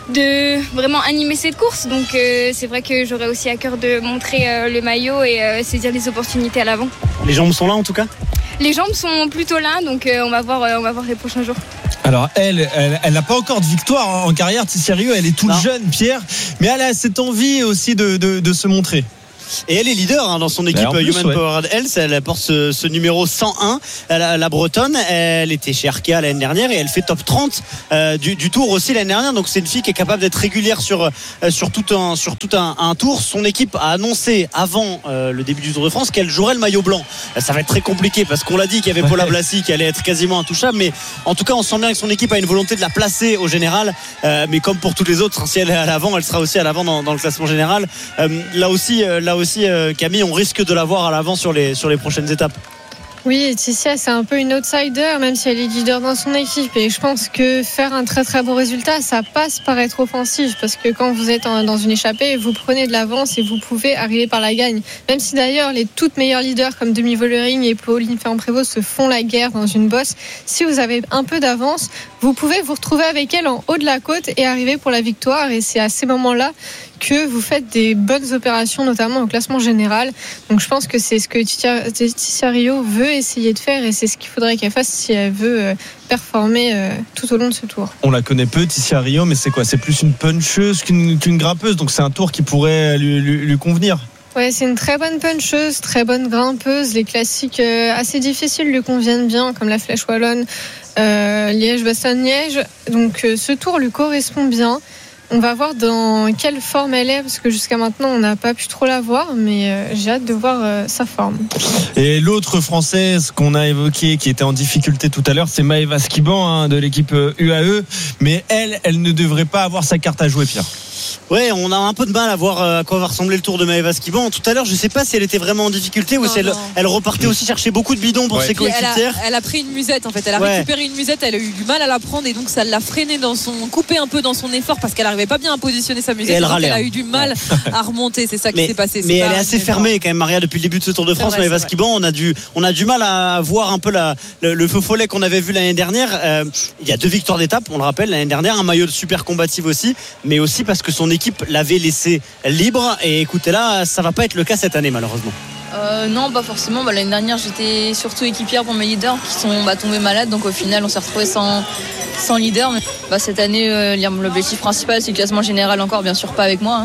de vraiment animer cette course. Donc euh, c'est vrai que j'aurais aussi à cœur de montrer euh, le maillot et euh, saisir les opportunités à l'avant. Les jambes sont là en tout cas ? Les jambes sont plutôt là, donc euh, on va voir, euh, on va voir les prochains jours. Alors elle, elle, elle n'a pas encore de victoire en carrière, Tissia Riot, elle est toute non. jeune, Pierre, mais elle a cette envie aussi de, de, de se montrer. Et elle est leader hein, dans son équipe plus, Human ouais. Powered Health. Elle porte ce, ce numéro cent un. La, la Bretonne, elle était chez Arkea l'année dernière et elle fait top trente euh, du, du tour aussi l'année dernière. Donc c'est une fille qui est capable d'être régulière sur, euh, sur tout, un, sur tout un, un tour. Son équipe a annoncé avant euh, le début du Tour de France qu'elle jouerait le maillot blanc. Ça va être très compliqué parce qu'on l'a dit qu'il y avait Paula Blassi qui allait être quasiment intouchable. Mais en tout cas, on sent bien que son équipe a une volonté de la placer au général. Euh, mais comme pour tous les autres, si elle est à l'avant, elle sera aussi à l'avant dans, dans le classement général. Euh, là aussi, euh, là aussi euh, Camille, on risque de la voir à l'avant sur les, sur les prochaines étapes. Oui, Tissia, c'est un peu une outsider, même si elle est leader dans son équipe. Et je pense que faire un très très beau résultat, ça passe par être offensif. Parce que quand vous êtes dans une échappée, vous prenez de l'avance et vous pouvez arriver par la gagne. Même si d'ailleurs les toutes meilleures leaders comme Demi Vollering et Pauline Ferrand-Prévot se font la guerre dans une bosse, si vous avez un peu d'avance, vous pouvez vous retrouver avec elle en haut de la côte et arriver pour la victoire. Et c'est à ces moments-là que vous faites des bonnes opérations, notamment au classement général. Donc je pense que c'est ce que Tissia Riot veut essayer de faire et c'est ce qu'il faudrait qu'elle fasse si elle veut performer tout au long de ce tour. On la connaît peu, Tissia Riot, mais c'est quoi ? C'est plus une puncheuse qu'une, qu'une grimpeuse, donc c'est un tour qui pourrait lui, lui, lui convenir. Ouais, c'est une très bonne puncheuse, très bonne grimpeuse. Les classiques euh, assez difficiles lui conviennent bien, comme la Flèche Wallonne, euh, Liège-Bastogne-Liège. Donc euh, ce tour lui correspond bien. On va voir dans quelle forme elle est, parce que jusqu'à maintenant, on n'a pas pu trop la voir, mais euh, j'ai hâte de voir euh, sa forme. Et l'autre Française qu'on a évoquée, qui était en difficulté tout à l'heure, c'est Maëva Skiban hein, de l'équipe U A E. Mais elle, elle ne devrait pas avoir sa carte à jouer, Pierre. Ouais, on a un peu de mal à voir à quoi va ressembler le tour de Maëva Skiban. Tout à l'heure, je sais pas si elle était vraiment en difficulté ou non, si elle, elle repartait aussi chercher beaucoup de bidons pour ouais. ses coéquipières. Elle, elle a pris une musette en fait. Elle a ouais. récupéré une musette. Elle a eu du mal à la prendre et donc ça l'a freinée dans son, coupé un peu dans son effort parce qu'elle n'arrivait pas bien à positionner sa musette. Et elle, donc elle a eu du mal ouais. à remonter. C'est ça qui mais, s'est passé. C'est mais elle est assez fermée quand même, Maria, depuis le début de ce Tour de France. Maëva Skiban, on a du, on a du mal à voir un peu la, le, le feu follet qu'on avait vu l'année dernière. Euh, il y a deux victoires d'étape, on le rappelle, l'année dernière, un maillot de super combative aussi, mais aussi parce que son équipe l'avait laissé libre. Et écoutez là, ça va pas être le cas cette année malheureusement. Euh, non, pas forcément. Bah, l'année dernière, j'étais surtout équipière pour mes leaders qui sont bah, tombés malades. Donc au final, on s'est retrouvés sans, sans leader. Mais, bah, cette année, euh, l'objectif principal, c'est le classement général encore, bien sûr pas avec moi. Hein.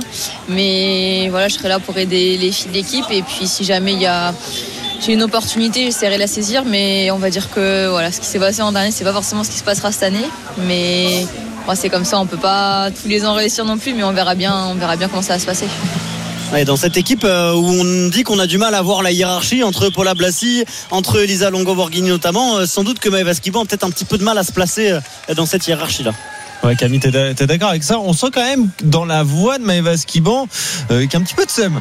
Mais voilà, je serai là pour aider les filles de l'équipe. Et puis si jamais il y a... j'ai une opportunité, j'essaierai de la saisir. Mais on va dire que voilà, ce qui s'est passé en dernier, c'est pas forcément ce qui se passera cette année. Mais... Bon, c'est comme ça, on peut pas tous les ans réussir non plus, mais on verra bien, on verra bien comment ça va se passer. Ouais, dans cette équipe euh, où on dit qu'on a du mal à voir la hiérarchie entre Paula Blassi, entre Elisa Longo-Borghini notamment, euh, sans doute que Maëva Skiban a peut-être un petit peu de mal à se placer euh, dans cette hiérarchie-là. Ouais, Camille, t'es, t'es d'accord avec ça? On sent quand même dans la voix de Maëva Skiban euh, qu'un petit peu de seum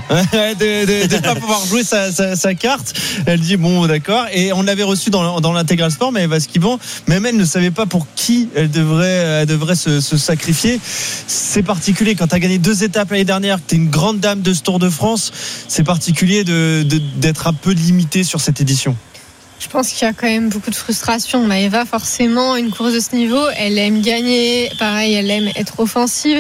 de ne pas pouvoir jouer sa, sa, sa carte. Elle dit bon, d'accord. Et on l'avait reçu dans, dans l'intégral sport, Maëva Skiban. Même elle ne savait pas pour qui elle devrait, elle devrait se, se sacrifier. C'est particulier quand tu as gagné deux étapes l'année dernière, que tu es une grande dame de ce Tour de France. C'est particulier de, de, d'être un peu limité sur cette édition. Je pense qu'il y a quand même beaucoup de frustration. Maëva, forcément, une course de ce niveau, elle aime gagner. Pareil, elle aime être offensive.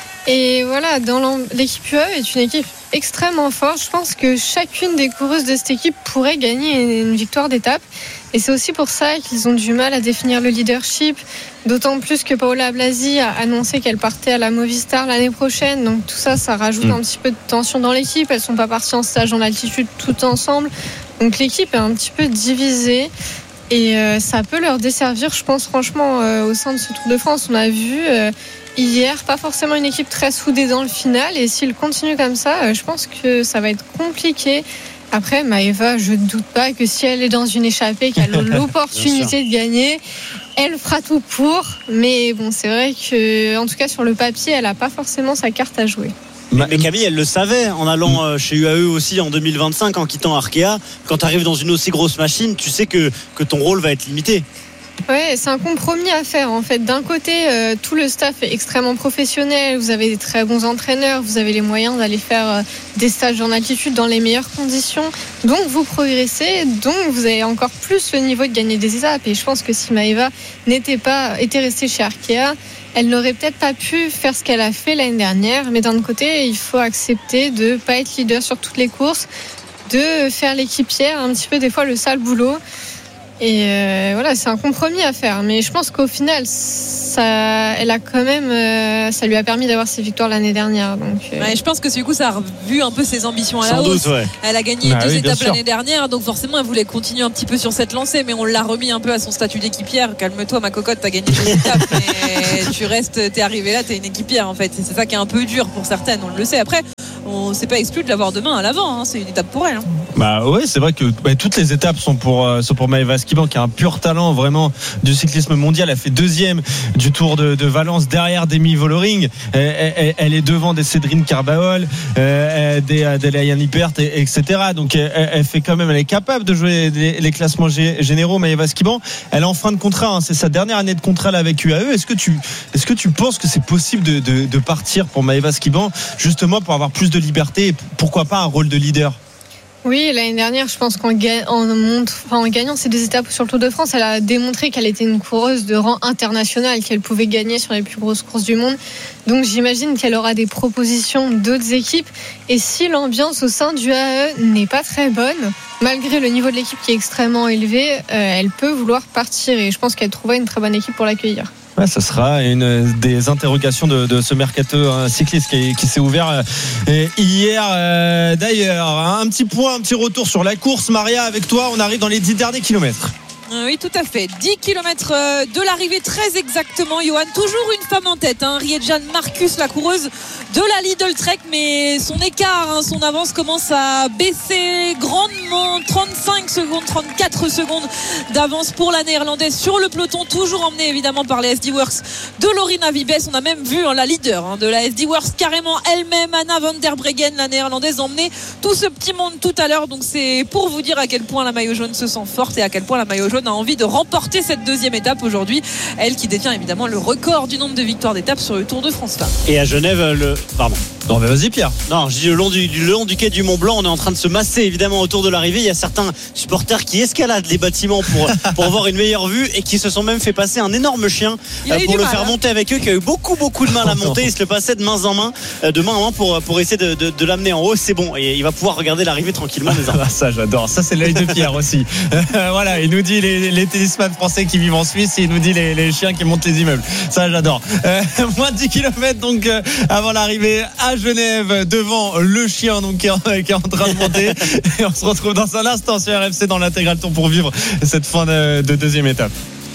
Et voilà, dans l'équipe U A E est une équipe extrêmement forte. Je pense que chacune des coureuses de cette équipe pourrait gagner une victoire d'étape. Et c'est aussi pour ça qu'ils ont du mal à définir le leadership. D'autant plus que Paola Blasi a annoncé qu'elle partait à la Movistar l'année prochaine. Donc tout ça, ça rajoute mmh. un petit peu de tension dans l'équipe. Elles ne sont pas parties en stage en altitude toutes ensemble. Donc l'équipe est un petit peu divisée. Et euh, ça peut leur desservir, je pense, franchement, euh, au sein de ce Tour de France. On a vu... Euh, Hier, pas forcément une équipe très soudée dans le final. Et s'il continue comme ça, je pense que ça va être compliqué. Après, Maëva, je ne doute pas que si elle est dans une échappée, qu'elle a l'opportunité de gagner, elle fera tout pour. Mais bon, c'est vrai que, en tout cas, sur le papier, elle n'a pas forcément sa carte à jouer. Mais Camille, elle le savait en allant chez U A E aussi en deux mille vingt-cinq, en quittant Arkea. Quand tu arrives dans une aussi grosse machine, tu sais que, que ton rôle va être limité. Ouais, c'est un compromis à faire en fait. D'un côté, euh, tout le staff est extrêmement professionnel. Vous avez des très bons entraîneurs, vous avez les moyens d'aller faire euh, des stages en altitude dans les meilleures conditions. Donc vous progressez, donc vous avez encore plus le niveau de gagner des étapes. Et je pense que si Maëva n'était pas, était restée chez Arkea, elle n'aurait peut-être pas pu faire ce qu'elle a fait l'année dernière, mais d'un autre côté, il faut accepter de ne pas être leader sur toutes les courses, de faire l'équipière, un petit peu des fois le sale boulot. Et euh, voilà, c'est un compromis à faire. Mais je pense qu'au final, ça, elle a quand même, euh, ça lui a permis d'avoir ses victoires l'année dernière. Donc, euh... ouais, je pense que du coup, ça a revu un peu ses ambitions à la Sans hausse. doute, ouais. Elle a gagné ah, deux oui, étapes l'année dernière, donc forcément, elle voulait continuer un petit peu sur cette lancée, mais on l'a remis un peu à son statut d'équipière. Calme-toi, ma cocotte, t'as gagné deux étapes, mais tu restes, t'es arrivé là, t'es une équipière en fait. C'est ça qui est un peu dur pour certaines, on le sait. Après, on ne s'est pas exclu de l'avoir demain à l'avant, hein. C'est une étape pour elle. Hein. Bah ouais, c'est vrai que bah, toutes les étapes sont pour euh, sont pour Maëva Skiban, qui a un pur talent vraiment du cyclisme mondial. Elle fait deuxième du Tour de, de Valence derrière Demi Vollering. Elle, elle, elle est devant des Cédrine Carbaol, euh, des, des Laïan Lippert, et, etc. Donc elle, elle fait quand même, elle est capable de jouer les, les classements gé, généraux. Maëva Skiban, elle est en fin de contrat. Hein, c'est sa dernière année de contrat là, avec U A E. Est-ce que tu est-ce que tu penses que c'est possible de, de, de partir pour Maëva Skiban justement pour avoir plus de liberté et pourquoi pas un rôle de leader? Oui, l'année dernière, je pense qu'en ga- en montre, enfin, en gagnant ces deux étapes sur le Tour de France, elle a démontré qu'elle était une coureuse de rang international, qu'elle pouvait gagner sur les plus grosses courses du monde. Donc j'imagine qu'elle aura des propositions d'autres équipes. Et si l'ambiance au sein du A E n'est pas très bonne, malgré le niveau de l'équipe qui est extrêmement élevé, euh, elle peut vouloir partir. Et je pense qu'elle trouvera une très bonne équipe pour l'accueillir. Ouais, ça sera une des interrogations de, de ce mercato hein, cycliste qui, qui s'est ouvert euh, hier euh, d'ailleurs. Un petit point, un petit retour sur la course. Maria, avec toi, on arrive dans les dix derniers kilomètres. Oui, tout à fait. dix kilomètres de l'arrivée, très exactement, Johan. Toujours une femme en tête, hein. Riejanne Marcus, la coureuse de la Lidl Trek, mais son écart, hein, son avance commence à baisser grandement. trente-cinq secondes, trente-quatre secondes d'avance pour la néerlandaise sur le peloton, toujours emmenée évidemment par les S D Works de Lorena Vibes. On a même vu hein, la leader hein, de la S D Works carrément elle-même, Anna van der Breggen, la néerlandaise, emmener tout ce petit monde tout à l'heure. Donc c'est pour vous dire à quel point la maillot jaune se sent forte et à quel point la maillot jaune a envie de remporter cette deuxième étape aujourd'hui, elle qui détient évidemment le record du nombre de victoires d'étapes sur le Tour de France. Et à Genève, le pardon. Non mais vas-y Pierre. Non, je dis le long du, du long du quai du Mont Blanc, on est en train de se masser évidemment autour de l'arrivée. Il y a certains supporters qui escaladent les bâtiments pour pour avoir une meilleure vue et qui se sont même fait passer un énorme chien pour le mal, faire hein. monter avec eux, qui a eu beaucoup beaucoup de mal à monter. Il se le passait de main en main, de main en main pour pour essayer de, de, de l'amener en haut. C'est bon et il va pouvoir regarder l'arrivée tranquillement. Ah, ça j'adore. Ça c'est l'œil de Pierre aussi. Voilà, il nous dit les, les tennisman français qui vivent en Suisse et il nous dit les, les chiens qui montent les immeubles. Ça j'adore. Euh, moins de dix kilomètres donc euh, avant l'arrivée à Genève, devant le chien donc qui est, qui est en train de monter. Et on se retrouve dans un instant sur R M C dans l'intégral tour pour vivre cette fin de, de deuxième étape.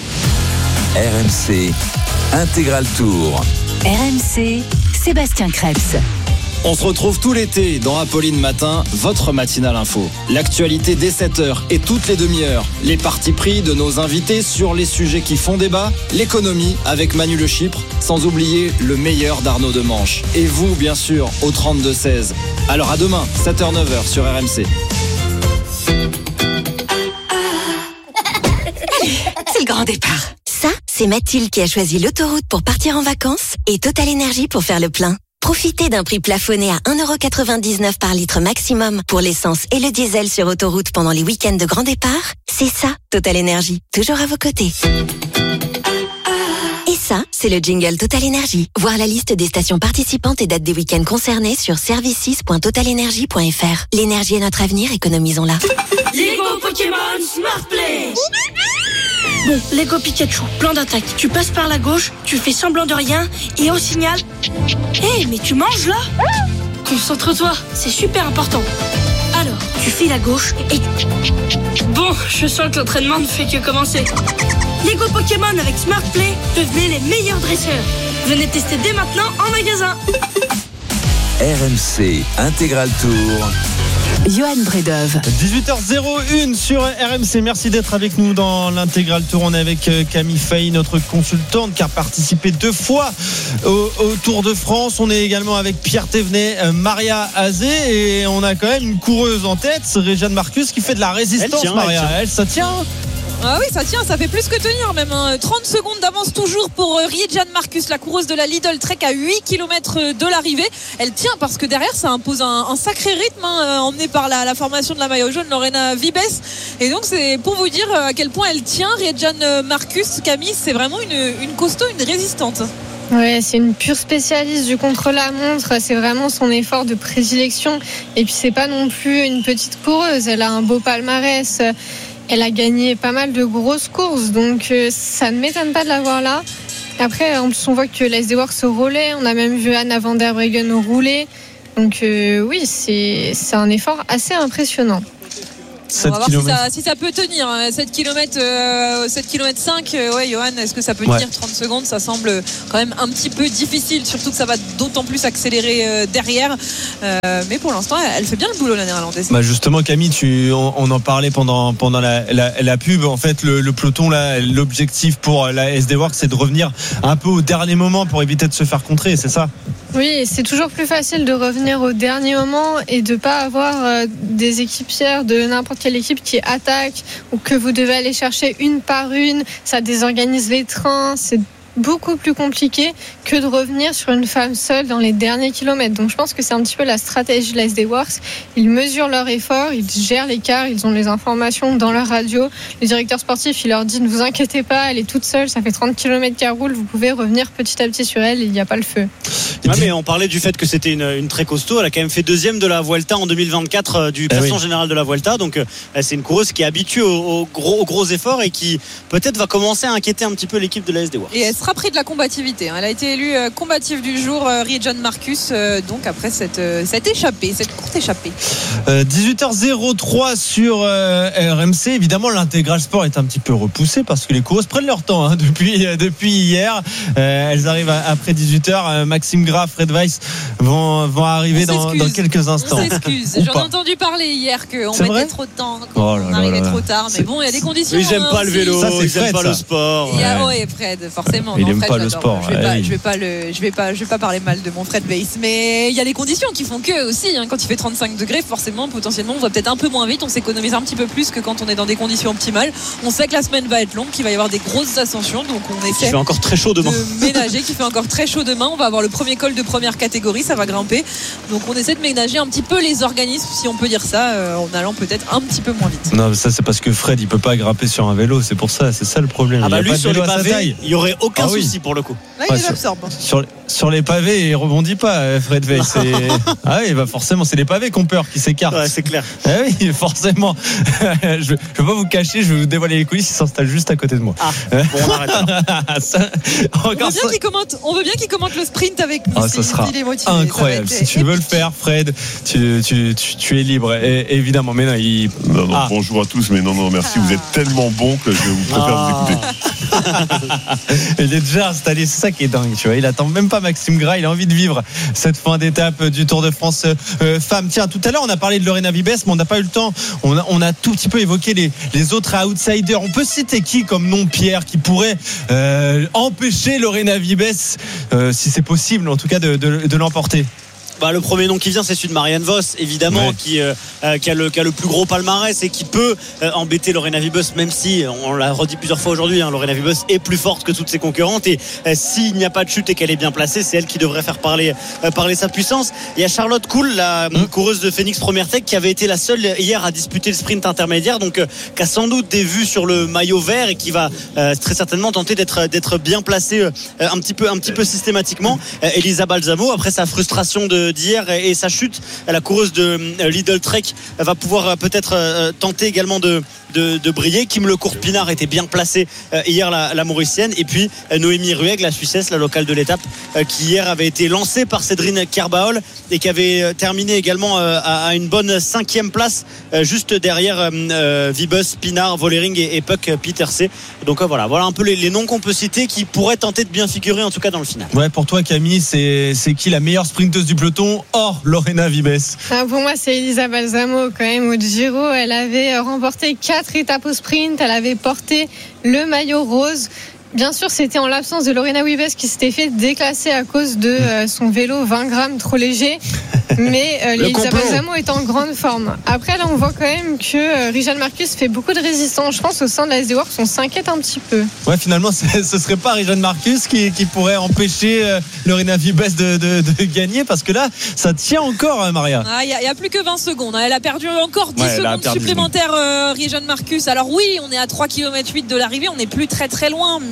R M C Intégral Tour. R M C, Sébastien Krebs. On se retrouve tout l'été dans Apolline Matin, votre matinale info. L'actualité dès sept heures et toutes les demi-heures. Les partis pris de nos invités sur les sujets qui font débat. L'économie avec Manu Le Chypre, sans oublier le meilleur d'Arnaud Demanche. Et vous, bien sûr, au trente-deux seize. Alors à demain, sept heures neuf heures sur R M C. C'est le grand départ. Ça, c'est Mathilde qui a choisi l'autoroute pour partir en vacances et Total Énergie pour faire le plein. Profitez d'un prix plafonné à un euro quatre-vingt-dix-neuf par litre maximum pour l'essence et le diesel sur autoroute pendant les week-ends de grand départ. C'est ça, Total Énergie, toujours à vos côtés. Et ça, c'est le jingle Total Énergie. Voir la liste des stations participantes et dates des week-ends concernés sur services point total énergie point f r. L'énergie est notre avenir, économisons-la. Lego Pokémon Smart Play. Bon, Lego Pikachu, plan d'attaque. Tu passes par la gauche, tu fais semblant de rien et au signal... Hé, hey, mais tu manges là? Concentre-toi, c'est super important. Alors, tu files à gauche et... Bon, je sens que l'entraînement ne fait que commencer. Lego Pokémon avec Smart Play, devenez les meilleurs dresseurs. Venez tester dès maintenant en magasin. R M C Intégral Tour. Johan Bredov. dix-huit heures zéro un sur R M C. Merci d'être avec nous dans l'intégral tour. On est avec Camille Fay, notre consultante qui a participé deux fois au, au Tour de France. On est également avec Pierre Thévenet, Maria Azé et on a quand même une coureuse en tête, Riejanne Marcus, qui fait de la résistance. Elle tient, Maria, elle, tient. elle ça tient. Ah oui, ça tient, ça fait plus que tenir même. Hein. trente secondes d'avance toujours pour Riejanne Marcus, la coureuse de la Lidl Trek à huit kilomètres de l'arrivée. Elle tient parce que derrière, ça impose un, un sacré rythme, hein, emmené par la, la formation de la maillot jaune, Lorena Vibes. Et donc, c'est pour vous dire à quel point elle tient, Riejanne Marcus. Camille, c'est vraiment une, une costaud, une résistante. Ouais, c'est une pure spécialiste du contre-la-montre. C'est vraiment son effort de prédilection. Et puis, c'est pas non plus une petite coureuse. Elle a un beau palmarès. Elle a gagné pas mal de grosses courses. Donc, euh, ça ne m'étonne pas de la voir là. Après, en plus, on voit que la S D Works se roulait. On a même vu Anna van der Breggen rouler. Donc, euh, oui, c'est, c'est un effort assez impressionnant. On va voir si ça, si ça peut tenir. sept kilomètres, euh, sept kilomètres cinq, euh, ouais, Johan, est-ce que ça peut tenir ouais. trente secondes? Ça semble quand même un petit peu difficile, surtout que ça va d'autant plus accélérer euh, derrière. Euh, mais pour l'instant, elle fait bien le boulot, la néerlandaise. Bah justement, Camille, tu, on, on en parlait pendant, pendant la, la, la pub. En fait, le, le peloton, là, l'objectif pour la S D Works, c'est de revenir un peu au dernier moment pour éviter de se faire contrer, c'est ça? Oui, c'est toujours plus facile de revenir au dernier moment et de pas avoir euh, des équipières de n'importe quelle équipe qui attaque ou que vous devez aller chercher une par une. Ça désorganise les trains. C'est beaucoup plus compliqué que de revenir sur une femme seule dans les derniers kilomètres. Donc je pense que c'est un petit peu la stratégie de la S D Works. Ils mesurent leur effort, ils gèrent l'écart, ils ont les informations dans leur radio. Le directeur sportif, il leur dit ne vous inquiétez pas, elle est toute seule, ça fait trente kilomètres qu'elle roule, vous pouvez revenir petit à petit sur elle, il n'y a pas le feu. Ah, mais on parlait du fait que c'était une, une très costaud. Elle a quand même fait deuxième de la Vuelta en deux mille vingt-quatre euh, du classement ah oui. général de la Vuelta. Donc euh, c'est une coureuse qui est habituée aux, aux, gros, aux gros efforts et qui peut-être va commencer à inquiéter un petit peu l'équipe de la S D Works. Et elle sera pris de la combativité. Elle a été élue euh, combative du jour, euh, Riejan Marcus. Euh, donc après cette, euh, cette échappée, cette courte échappée. Euh, dix-huit heures zéro trois sur euh, R M C. Évidemment, l'intégral sport est un petit peu repoussé parce que les coureuses prennent leur temps hein, depuis, euh, depuis hier. Euh, elles arrivent à, après dix-huit heures. Euh, Maxime Graff, Fred Weiss vont, vont arriver dans, dans quelques instants. On s'excuse. J'en ai entendu parler hier qu'on mettait vrai trop de temps, qu'on oh là arrivait là là. trop tard. Mais bon, il y a des conditions. Ils n'aiment hein, pas le vélo, ça, ils n'aiment pas ça. le sport. Ouais, a, ouais Fred, forcément. Il n'aime pas le sport. Je vais, ouais, pas, oui. je vais pas le, je vais pas, je vais pas parler mal de mon Fred Weiss. Mais il y a les conditions qui font que aussi. Hein, quand il fait trente-cinq degrés, forcément, potentiellement, on va peut-être un peu moins vite. On s'économise un petit peu plus que quand on est dans des conditions optimales. On sait que la semaine va être longue, qu'il va y avoir des grosses ascensions. Donc on essaie. Il fait encore très chaud demain. De ménager, qui fait encore très chaud demain. On va avoir le premier col de première catégorie, ça va grimper. Donc on essaie de ménager un petit peu les organismes, si on peut dire ça, euh, en allant peut-être un petit peu moins vite. Non, mais ça c'est parce que Fred il peut pas grimper sur un vélo, c'est pour ça, c'est ça le problème. Ah bah il y lui a pas sur de les pavés, il y aurait aucun ah, souci oui. pour le coup. Là, il ouais, les absorbe. Sur, sur les pavés, il rebondit pas, Fred Weiss. Ah oui, bah forcément, c'est les pavés qui ont peur, qui s'écartent. Ouais, c'est clair. Ah oui, forcément. je, je vais pas vous cacher, je vais vous dévoiler les coulisses, il s'installe juste à côté de moi. Ah, bon, on arrête ça, on, veut bien qu'il commente, on veut bien qu'il commente le sprint avec nous. Ah, ça sera incroyable. Si tu veux le faire, Fred, tu, tu, tu, tu es libre, et, évidemment. Mais non, il... non, non ah. bonjour à tous, mais non, non, merci. Ah. Vous êtes tellement bons que je vous préfère ah. vous écouter. Il est déjà installé, c'est ça qui est dingue, tu vois. Il attend même pas Maxime Gras, il a envie de vivre cette fin d'étape du Tour de France euh, femmes. Tiens, tout à l'heure, on a parlé de Lorena Wiebes, mais on n'a pas eu le temps. On a, on a tout petit peu évoqué les, les autres outsiders. On peut citer qui comme nom, Pierre, qui pourrait euh, empêcher Lorena Wiebes, euh, si c'est possible, en tout cas, de, de, de l'emporter? Bah, le premier nom qui vient, c'est celui de Marianne Vos, évidemment, ouais. qui, euh, qui, a le, qui a le plus gros palmarès et qui peut euh, embêter Lorena Wiebes, même si, on l'a redit plusieurs fois aujourd'hui, hein, Lorena Wiebes est plus forte que toutes ses concurrentes. Et euh, s'il n'y a pas de chute et qu'elle est bien placée, c'est elle qui devrait faire parler, euh, parler sa puissance. Il y a Charlotte Kool, la mmh. coureuse de Phoenix Premier Tech, qui avait été la seule hier à disputer le sprint intermédiaire, donc euh, qui a sans doute des vues sur le maillot vert et qui va euh, très certainement tenter d'être, d'être bien placée euh, un, petit peu, un petit peu systématiquement. Euh, Elisa Balsamo, après sa frustration de d'hier et sa chute, la coureuse de Lidl Trek va pouvoir peut-être tenter également de, de, de briller. Kim Lecourt-Pinard était bien placée hier, la, la Mauricienne, et puis Noémie Rueg, la Suissesse, la locale de l'étape, qui hier avait été lancée par Cédrine Kerbaol et qui avait terminé également à, à une bonne cinquième place, juste derrière euh, Wiebes, Pinard, Vollering et, et Puck Pieterse. Donc voilà, voilà un peu les, les noms qu'on peut citer qui pourraient tenter de bien figurer, en tout cas dans le final. Ouais, pour toi Camille, c'est, c'est qui la meilleure sprinteuse du peloton hors Lorena Wiebes? Ah, pour moi, c'est Elisa Balsamo quand même au Giro. Elle avait remporté quatre étapes au sprint. Elle avait porté le maillot rose. Bien sûr, c'était en l'absence de Lorena Wiebes qui s'était fait déclasser à cause de euh, son vélo vingt grammes trop léger. Mais euh, Elisa Balsamo est en grande forme. Après, là, on voit quand même que euh, Riejan Marcus fait beaucoup de résistance. Je pense au sein de la S D Works, on s'inquiète un petit peu. Ouais, finalement, ce serait pas Riejan Marcus qui, qui pourrait empêcher euh, Lorena Wiebes de, de, de gagner, parce que là, ça tient encore, hein, Maria. Il n'y a, a plus que vingt secondes. Elle a perdu encore dix ouais, secondes supplémentaires, euh, Riejan Marcus. Alors oui, on est à trois virgule huit kilomètres de l'arrivée. On n'est plus très très loin, mais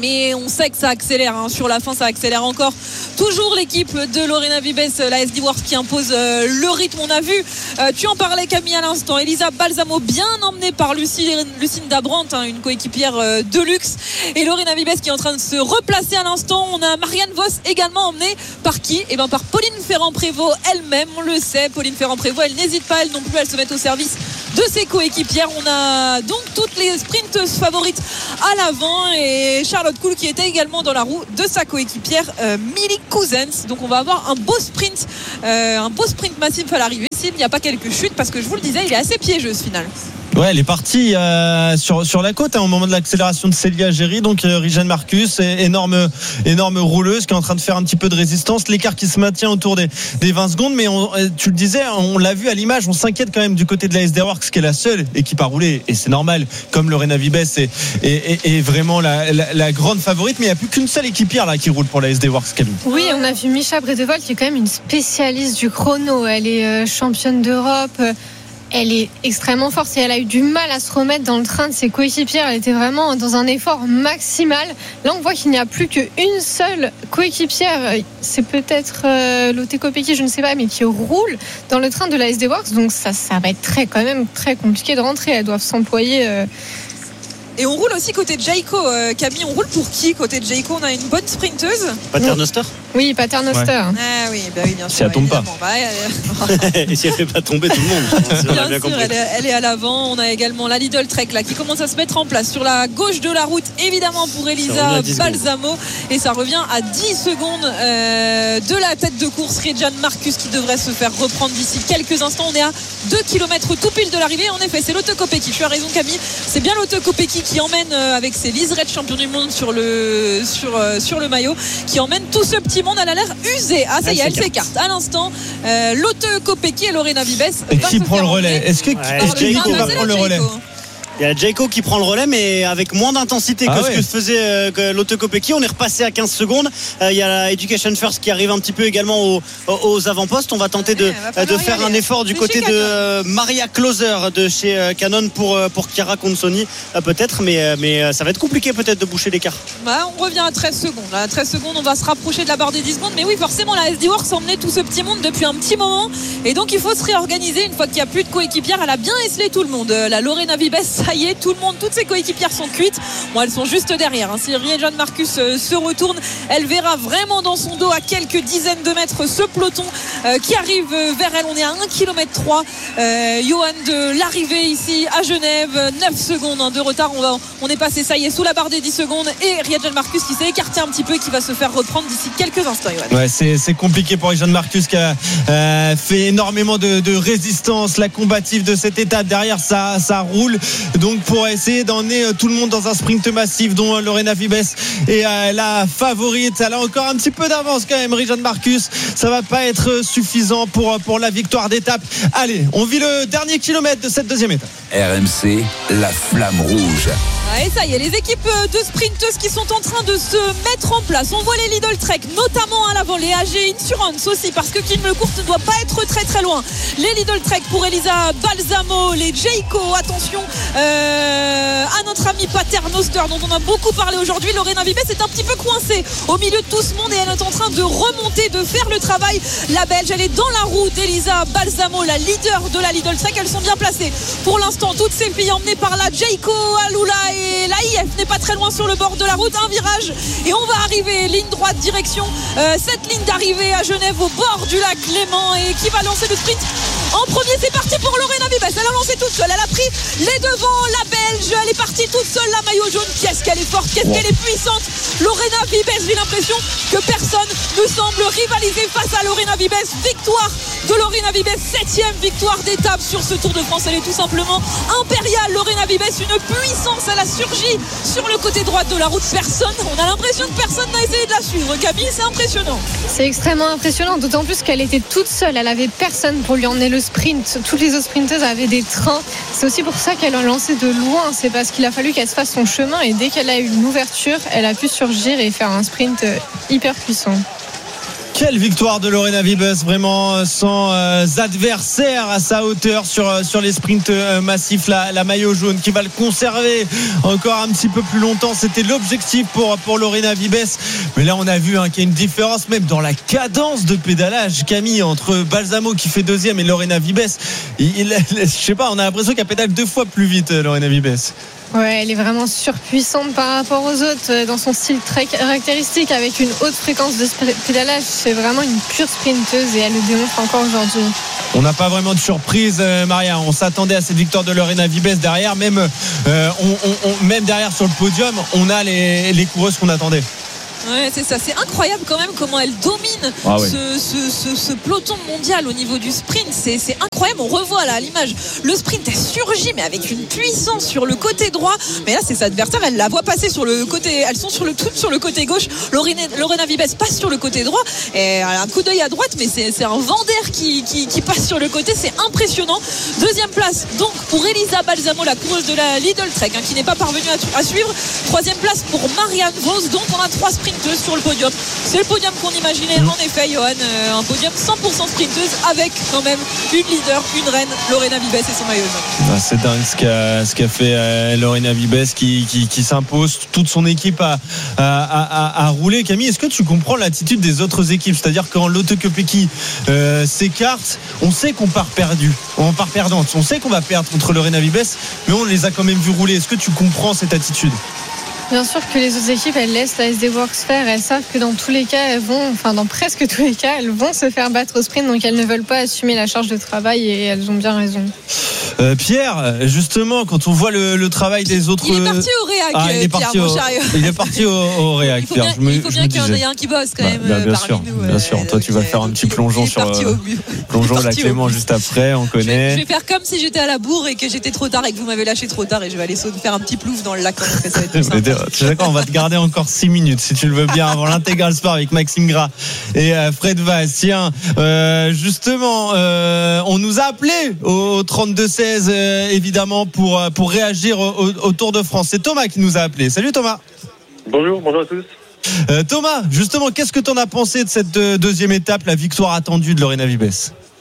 mais on sait que ça accélère, hein. Sur la fin ça accélère encore. Toujours l'équipe de Lorena Vibes, la S D Works qui impose euh, le rythme. On a vu, euh, tu en parlais Camille à l'instant, Elisa Balsamo bien emmenée par Lucie, Lucinda Brandt, hein, une coéquipière euh, de luxe, et Lorena Vibes qui est en train de se replacer à l'instant. On a Marianne Vos également emmenée par qui? Eh ben par Pauline Ferrand-Prévot elle-même, on le sait. Pauline Ferrand-Prévot, elle n'hésite pas elle non plus, elle se met au service de ses coéquipières. On a donc toutes les sprinteuses favorites à l'avant, et Charlotte Koul qui était également dans la roue de sa coéquipière euh, Millie Cousens. Donc on va avoir un beau sprint euh, un beau sprint massif à l'arrivée s'il n'y a pas quelques chutes, parce que je vous le disais, il est assez piégeux ce final. Ouais, elle est partie euh, sur sur la côte hein, au moment de l'accélération de Célia Géry. Donc euh, Rijan Marcus, énorme énorme rouleuse qui est en train de faire un petit peu de résistance. L'écart qui se maintient autour des, des vingt secondes. Mais on, tu le disais, on l'a vu à l'image, on s'inquiète quand même du côté de la S D Works, qui est la seule équipe à rouler, et c'est normal. Comme Lorena Vibes est, est, est, est vraiment la, la, la grande favorite, mais il n'y a plus qu'une seule équipière là qui roule pour la S D Works, Camille. Oui, on a vu Mischa Bredevold qui est quand même une spécialiste du chrono. Elle est euh, championne d'Europe. Elle est extrêmement forte et elle a eu du mal à se remettre dans le train de ses coéquipières. Elle était vraiment dans un effort maximal. Là, on voit qu'il n'y a plus qu'une seule coéquipière. C'est peut-être euh, Lotte Kopecky, je ne sais pas, mais qui roule dans le train de la S D Works. Donc ça, ça va être très, quand même très compliqué de rentrer. Elles doivent s'employer. Euh... Et on roule aussi côté de Jayco, euh, Camille. On roule pour qui côté de Jayco? On a une bonne sprinteuse. Paternoster. Oui, Paternoster. Ouais. Ah oui, bah oui, bien sûr. Si elle tombe pas. Bah, elle... Et si elle fait pas tomber tout le monde. Si on a bien sûr, compris. elle, est, elle est à l'avant. On a également la Lidl Trek là qui commence à se mettre en place sur la gauche de la route, évidemment pour Elisa Balsamo. Et ça revient à dix secondes euh, de la tête de course, Rijan Marcus, qui devrait se faire reprendre d'ici quelques instants. On est à deux kilomètres tout pile de l'arrivée. En effet, c'est Lotte Kopecky. Tu as raison, Camille. C'est bien Lotte Kopecky qui emmène avec ses liserés de champion du monde sur le, sur, euh, sur le maillot, qui emmène tout ce petit monde. Elle a l'air usée. Ah, ça y est, elle s'écarte à l'instant. Euh, Lotte Kopecky et Lorena Vibes. Et qui prend le relais? Est-ce que ouais, qui va prendre le relais? Il y a Jayco qui prend le relais, mais avec moins d'intensité que ah ouais. ce que faisait euh, Lotte Kopecky. On est repassé à quinze secondes. Euh, il y a la Education First qui arrive un petit peu également aux, aux avant-postes. On va tenter de, ouais, de faire un effort du côté de euh, Maria Closer de chez euh, Canon pour, euh, pour Chiara Consoni euh, peut-être, mais, euh, mais euh, ça va être compliqué peut-être de boucher l'écart. Bah, on revient à treize secondes. À treize secondes, on va se rapprocher de la barre des dix secondes. Mais oui, forcément, la S D Works emmenait tout ce petit monde depuis un petit moment. Et donc, il faut se réorganiser une fois qu'il n'y a plus de coéquipières. Elle a bien esselé tout le monde. La Lorena Vibes, ça y est, tout le monde, toutes ses coéquipières sont cuites. Bon, elles sont juste derrière. Hein. Si Rijan Marcus euh, se retourne, elle verra vraiment dans son dos à quelques dizaines de mètres ce peloton euh, qui arrive vers elle. On est à un kilomètre trois. Euh, Johan de l'arrivée ici à Genève. neuf secondes hein, de retard. On, va, on est passé, ça y est, sous la barre des dix secondes. Et Rijan Marcus qui s'est écarté un petit peu et qui va se faire reprendre d'ici quelques instants. Johan. Ouais, c'est, c'est compliqué pour Rijan Marcus qui a euh, fait énormément de, de résistance. La combative de cette étape. Derrière, ça, ça roule. Donc, pour essayer d'emmener tout le monde dans un sprint massif dont Lorena Vibes est la favorite. Elle a encore un petit peu d'avance quand même, Rijan Marcus. Ça va pas être suffisant pour, pour la victoire d'étape. Allez, on vit le dernier kilomètre de cette deuxième étape. R M C, la flamme rouge. Ah, et ça y est, les équipes de sprinteuses qui sont en train de se mettre en place. On voit les Lidl Trek, notamment à l'avant, les A G Insurance aussi, parce que Kim Lecourt ne doit pas être très très loin. Les Lidl Trek pour Elisa Balsamo, les Jayco, attention euh, à notre ami Paternoster dont on a beaucoup parlé aujourd'hui. Lorena Vibes est un petit peu coincée au milieu de tout ce monde et elle est en train de remonter, de faire le travail. La Belge, elle est dans la roue d'Elisa Balsamo, la leader de la Lidl Trek. Elles sont bien placées pour l'instant, toutes ces filles emmenées par la Jayco, Alula et la I F n'est pas très loin sur le bord de la route. Un virage et on va arriver ligne droite direction euh, cette ligne d'arrivée à Genève au bord du lac Léman. Et qui va lancer le sprint en premier? C'est parti pour Lorena Vibes. Elle a lancé toute seule, elle a pris les devants. La Belge, elle est partie toute seule, la maillot jaune. Qu'est-ce qu'elle est forte, qu'est-ce wow. qu'elle est puissante, Lorena Vibes. J'ai l'impression que personne ne semble rivaliser face à Lorena Vibes. Victoire de Lorena Vibes, septième victoire d'étape sur ce Tour de France. Elle est tout simplement impériale. Lorena Vibes, une puissance. Elle a surgi sur le côté droit de la route. Personne, on a l'impression que personne n'a essayé de la suivre. Camille, c'est impressionnant. C'est extrêmement impressionnant, d'autant plus qu'elle était toute seule. Elle avait personne pour lui emmener le sprint. Toutes les autres sprinteuses avaient des trains. C'est aussi pour ça qu'elle a lancé de loin. C'est parce qu'il a fallu qu'elle se fasse son chemin et dès qu'elle a eu une ouverture, elle a pu surgir et faire un sprint hyper puissant. Quelle victoire de Lorena Wiebes, vraiment sans euh, adversaire à sa hauteur sur, euh, sur les sprints euh, massifs. La, la maillot jaune qui va le conserver encore un petit peu plus longtemps. C'était l'objectif pour, pour Lorena Wiebes. Mais là, on a vu hein, qu'il y a une différence même dans la cadence de pédalage, Camille, entre Balsamo qui fait deuxième et Lorena Wiebes. Il, il, je sais pas, on a l'impression qu'elle pédale deux fois plus vite, Lorena Wiebes. Ouais, elle est vraiment surpuissante par rapport aux autres dans son style très caractéristique avec une haute fréquence de pédalage. C'est vraiment une pure sprinteuse et elle le démontre encore aujourd'hui. On n'a pas vraiment de surprise, euh, Maria. On s'attendait à cette victoire de Lorena Wiebes derrière. Même, euh, on, on, on, même derrière sur le podium, on a les, les coureuses qu'on attendait. Ouais, c'est ça, c'est incroyable quand même comment elle domine ah ouais. ce, ce, ce, ce peloton mondial au niveau du sprint, c'est, c'est incroyable, on revoit là à l'image, le sprint a surgi mais avec une puissance sur le côté droit, mais là c'est sa adversaire, elle la voit passer sur le côté, elles sont sur le, toutes sur le côté gauche, Lorena, Lorena Wiebes passe sur le côté droit et elle a un coup d'œil à droite mais c'est, c'est un vent d'air qui, qui, qui passe sur le côté, c'est impressionnant. Deuxième place donc pour Elisa Balsamo, la coureuse de la Lidl Trek hein, qui n'est pas parvenue à, à suivre. Troisième place pour Marianne Vos, donc on a trois sprints sur le podium. C'est le podium qu'on imaginait en effet, Johan, euh, un podium cent pour cent sprinteuse avec quand même une leader, une reine, Lorena Wiebes et son maillot jaune. Ah, c'est dingue ce qu'a, ce qu'a fait euh, Lorena Wiebes qui, qui, qui s'impose. Toute son équipe a, a, a, a roulé. Camille, est-ce que tu comprends l'attitude des autres équipes? C'est-à-dire quand Lotte Kopecky euh, s'écarte, on sait qu'on part perdu, on part perdante. On sait qu'on va perdre contre Lorena Wiebes, mais on les a quand même vus rouler. Est-ce que tu comprends cette attitude? Bien sûr que les autres équipes, elles laissent la S D Works faire. Elles savent que dans tous les cas, elles vont, enfin dans presque tous les cas, elles vont se faire battre au sprint. Donc elles ne veulent pas assumer la charge de travail et elles ont bien raison. Euh, Pierre, justement, quand on voit le, le travail des autres, il est parti au réac. Ah, il est Pierre, parti mon au, chariot. il est parti au, au réac. Il faut bien, me, il faut bien qu'il y en ait un qui bosse quand bah, même. Bah, bien parmi sûr, nous, bien euh, sûr. Toi, tu vas faire un petit plongeon sur euh, plongeon la Clément juste après. On connaît. Je vais, je vais faire comme si j'étais à la bourre et que j'étais trop tard et que vous m'avez lâché trop tard et je vais aller faire un petit plouf dans le lac. Ça va être plus sympa. Tu sais quoi, on va te garder encore six minutes si tu le veux bien avant l'intégral sport avec Maxime Gras et euh, Fred Vaz. Tiens, euh, justement, euh, on nous a appelé au trente-deux seize euh, évidemment pour pour réagir au, au Tour de France. C'est Thomas qui nous a appelé. Salut Thomas. Bonjour, bonjour à tous. Euh, Thomas, justement, qu'est-ce que tu en as pensé de cette euh, deuxième étape, la victoire attendue de Lorena Wiebes?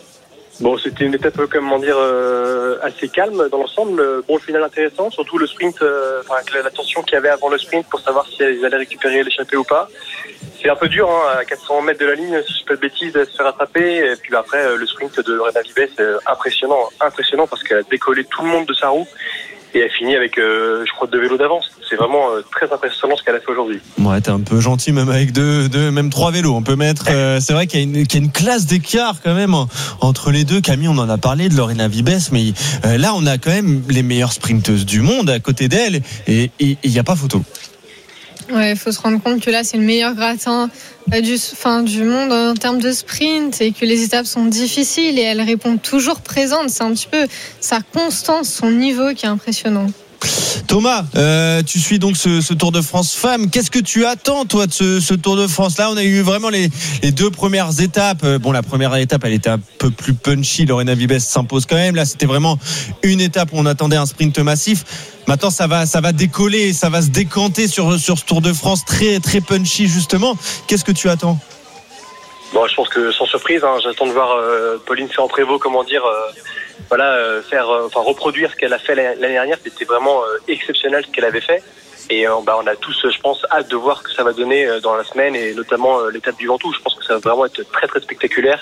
Bon, c'était une étape, comment dire, euh, assez calme dans l'ensemble. Bon, le final intéressant, surtout le sprint, euh, enfin, la tension qu'il y avait avant le sprint pour savoir si ils allaient récupérer l'échappée ou pas. C'est un peu dur, hein, à quatre cents mètres de la ligne, si je fais pas de bêtises, de se faire attraper. Et puis après, le sprint de Lorena Wiebes, c'est impressionnant, impressionnant parce qu'elle a décollé tout le monde de sa roue. Et elle finit avec, euh, je crois, deux vélos d'avance. C'est vraiment euh, très impressionnant ce qu'elle a fait aujourd'hui. Ouais, t'es un peu gentil, même avec deux, deux même trois vélos. On peut mettre. Euh, c'est vrai qu'il y a, une, qu'il y a une classe d'écart quand même entre les deux. Camille, on en a parlé de Lorena Wiebes, mais euh, là, on a quand même les meilleures sprinteuses du monde à côté d'elle, et il n'y a pas photo. Ouais, il faut se rendre compte que là, c'est le meilleur gratin du, enfin, du monde en termes de sprint et que les étapes sont difficiles et elle répond toujours présente. C'est un petit peu sa constance, son niveau qui est impressionnant. Thomas, euh, tu suis donc ce, ce Tour de France femmes. Qu'est-ce que tu attends, toi, de ce, ce Tour de France? Là, on a eu vraiment les, les deux premières étapes. Bon, la première étape, elle était un peu plus punchy. Lorena Wiebes s'impose quand même. Là, c'était vraiment une étape où on attendait un sprint massif. Maintenant, ça va, ça va décoller, ça va se décanter sur, sur ce Tour de France très, très punchy, justement. Qu'est-ce que tu attends? Bon, je pense que sans surprise, hein, j'attends de voir euh, Pauline Ferrand-Prévot, comment dire, euh, voilà, euh, faire, euh, enfin reproduire ce qu'elle a fait l'année dernière. C'était vraiment euh, exceptionnel ce qu'elle avait fait. Et euh, bah, on a tous, je pense, hâte de voir ce que ça va donner euh, dans la semaine et notamment euh, l'étape du Ventoux. Je pense que ça va vraiment être très très spectaculaire.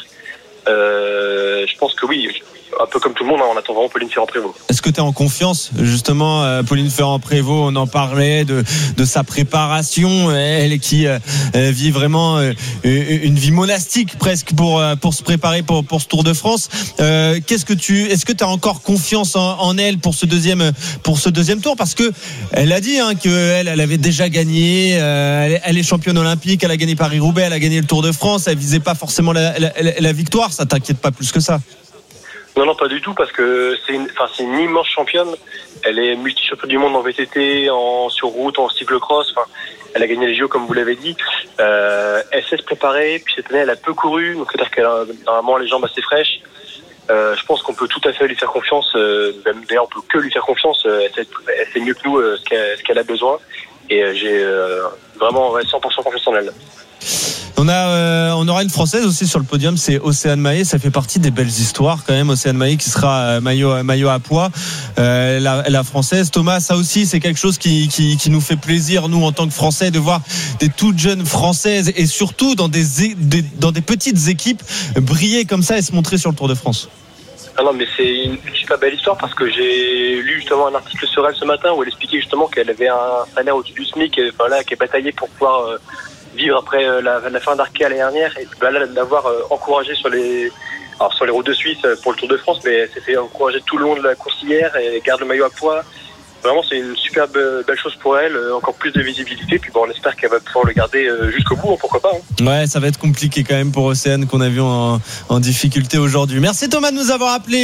Euh, je pense que oui, un peu comme tout le monde, hein, on attend vraiment Pauline Ferrand-Prévot. Est-ce que tu es en confiance, justement, euh, Pauline Ferrand-Prévôt? On en parlait de, de sa préparation, elle qui euh, vit vraiment euh, une vie monastique presque pour, pour se préparer pour, pour ce Tour de France. Euh, qu'est-ce que tu, est-ce que tu as encore confiance en, en elle pour ce deuxième, pour ce deuxième tour? Parce que elle a dit hein, qu'elle elle avait déjà gagné, euh, elle, elle est championne olympique, elle a gagné Paris-Roubaix, elle a gagné le Tour de France, elle visait pas forcément la, la, la, la victoire. Ça t'inquiète pas plus que ça? Non, non, pas du tout, parce que c'est une, enfin, c'est une immense championne. Elle est multi-championne du monde en V T T, en sur route, en cyclocross. Enfin, elle a gagné les J O, comme vous l'avez dit. Euh, elle sait se préparer. Puis cette année, elle a peu couru, donc c'est-à-dire qu'elle a normalement les jambes assez fraîches. Euh, je pense qu'on peut tout à fait lui faire confiance. Euh, d'ailleurs, on peut que lui faire confiance. Elle sait, elle sait mieux que nous euh, ce, qu'elle, ce qu'elle a besoin. Et euh, j'ai euh, vraiment ouais, cent pour cent confiance en elle. On a, euh, on aura une Française aussi sur le podium, c'est Océane Mahé. Ça fait partie des belles histoires quand même. Océane Mahé qui sera euh, maillot, maillot à poids, euh, la, la Française. Thomas, ça aussi, c'est quelque chose qui, qui, qui nous fait plaisir, nous, en tant que Français, de voir des toutes jeunes Françaises et surtout dans des, des, dans des petites équipes briller comme ça et se montrer sur le Tour de France. Ah non, mais c'est une super belle histoire parce que j'ai lu justement un article sur elle ce matin où elle expliquait justement qu'elle avait un salaire au-dessus du SMIC, et, enfin là, qui est bataillé pour pouvoir euh, vivre après euh, la, la fin d'Arkea l'année dernière, et bah, là, d'avoir euh, encouragé sur les, alors sur les routes de Suisse pour le Tour de France, mais elle s'est fait encourager tout le long de la course hier et garde le maillot à poids. Vraiment, c'est une super belle chose pour elle, encore plus de visibilité. Puis bon, on espère qu'elle va pouvoir le garder jusqu'au bout, pourquoi pas. Hein. Ouais, ça va être compliqué quand même pour Océane qu'on a vu en, en difficulté aujourd'hui. Merci Thomas de nous avoir appelé.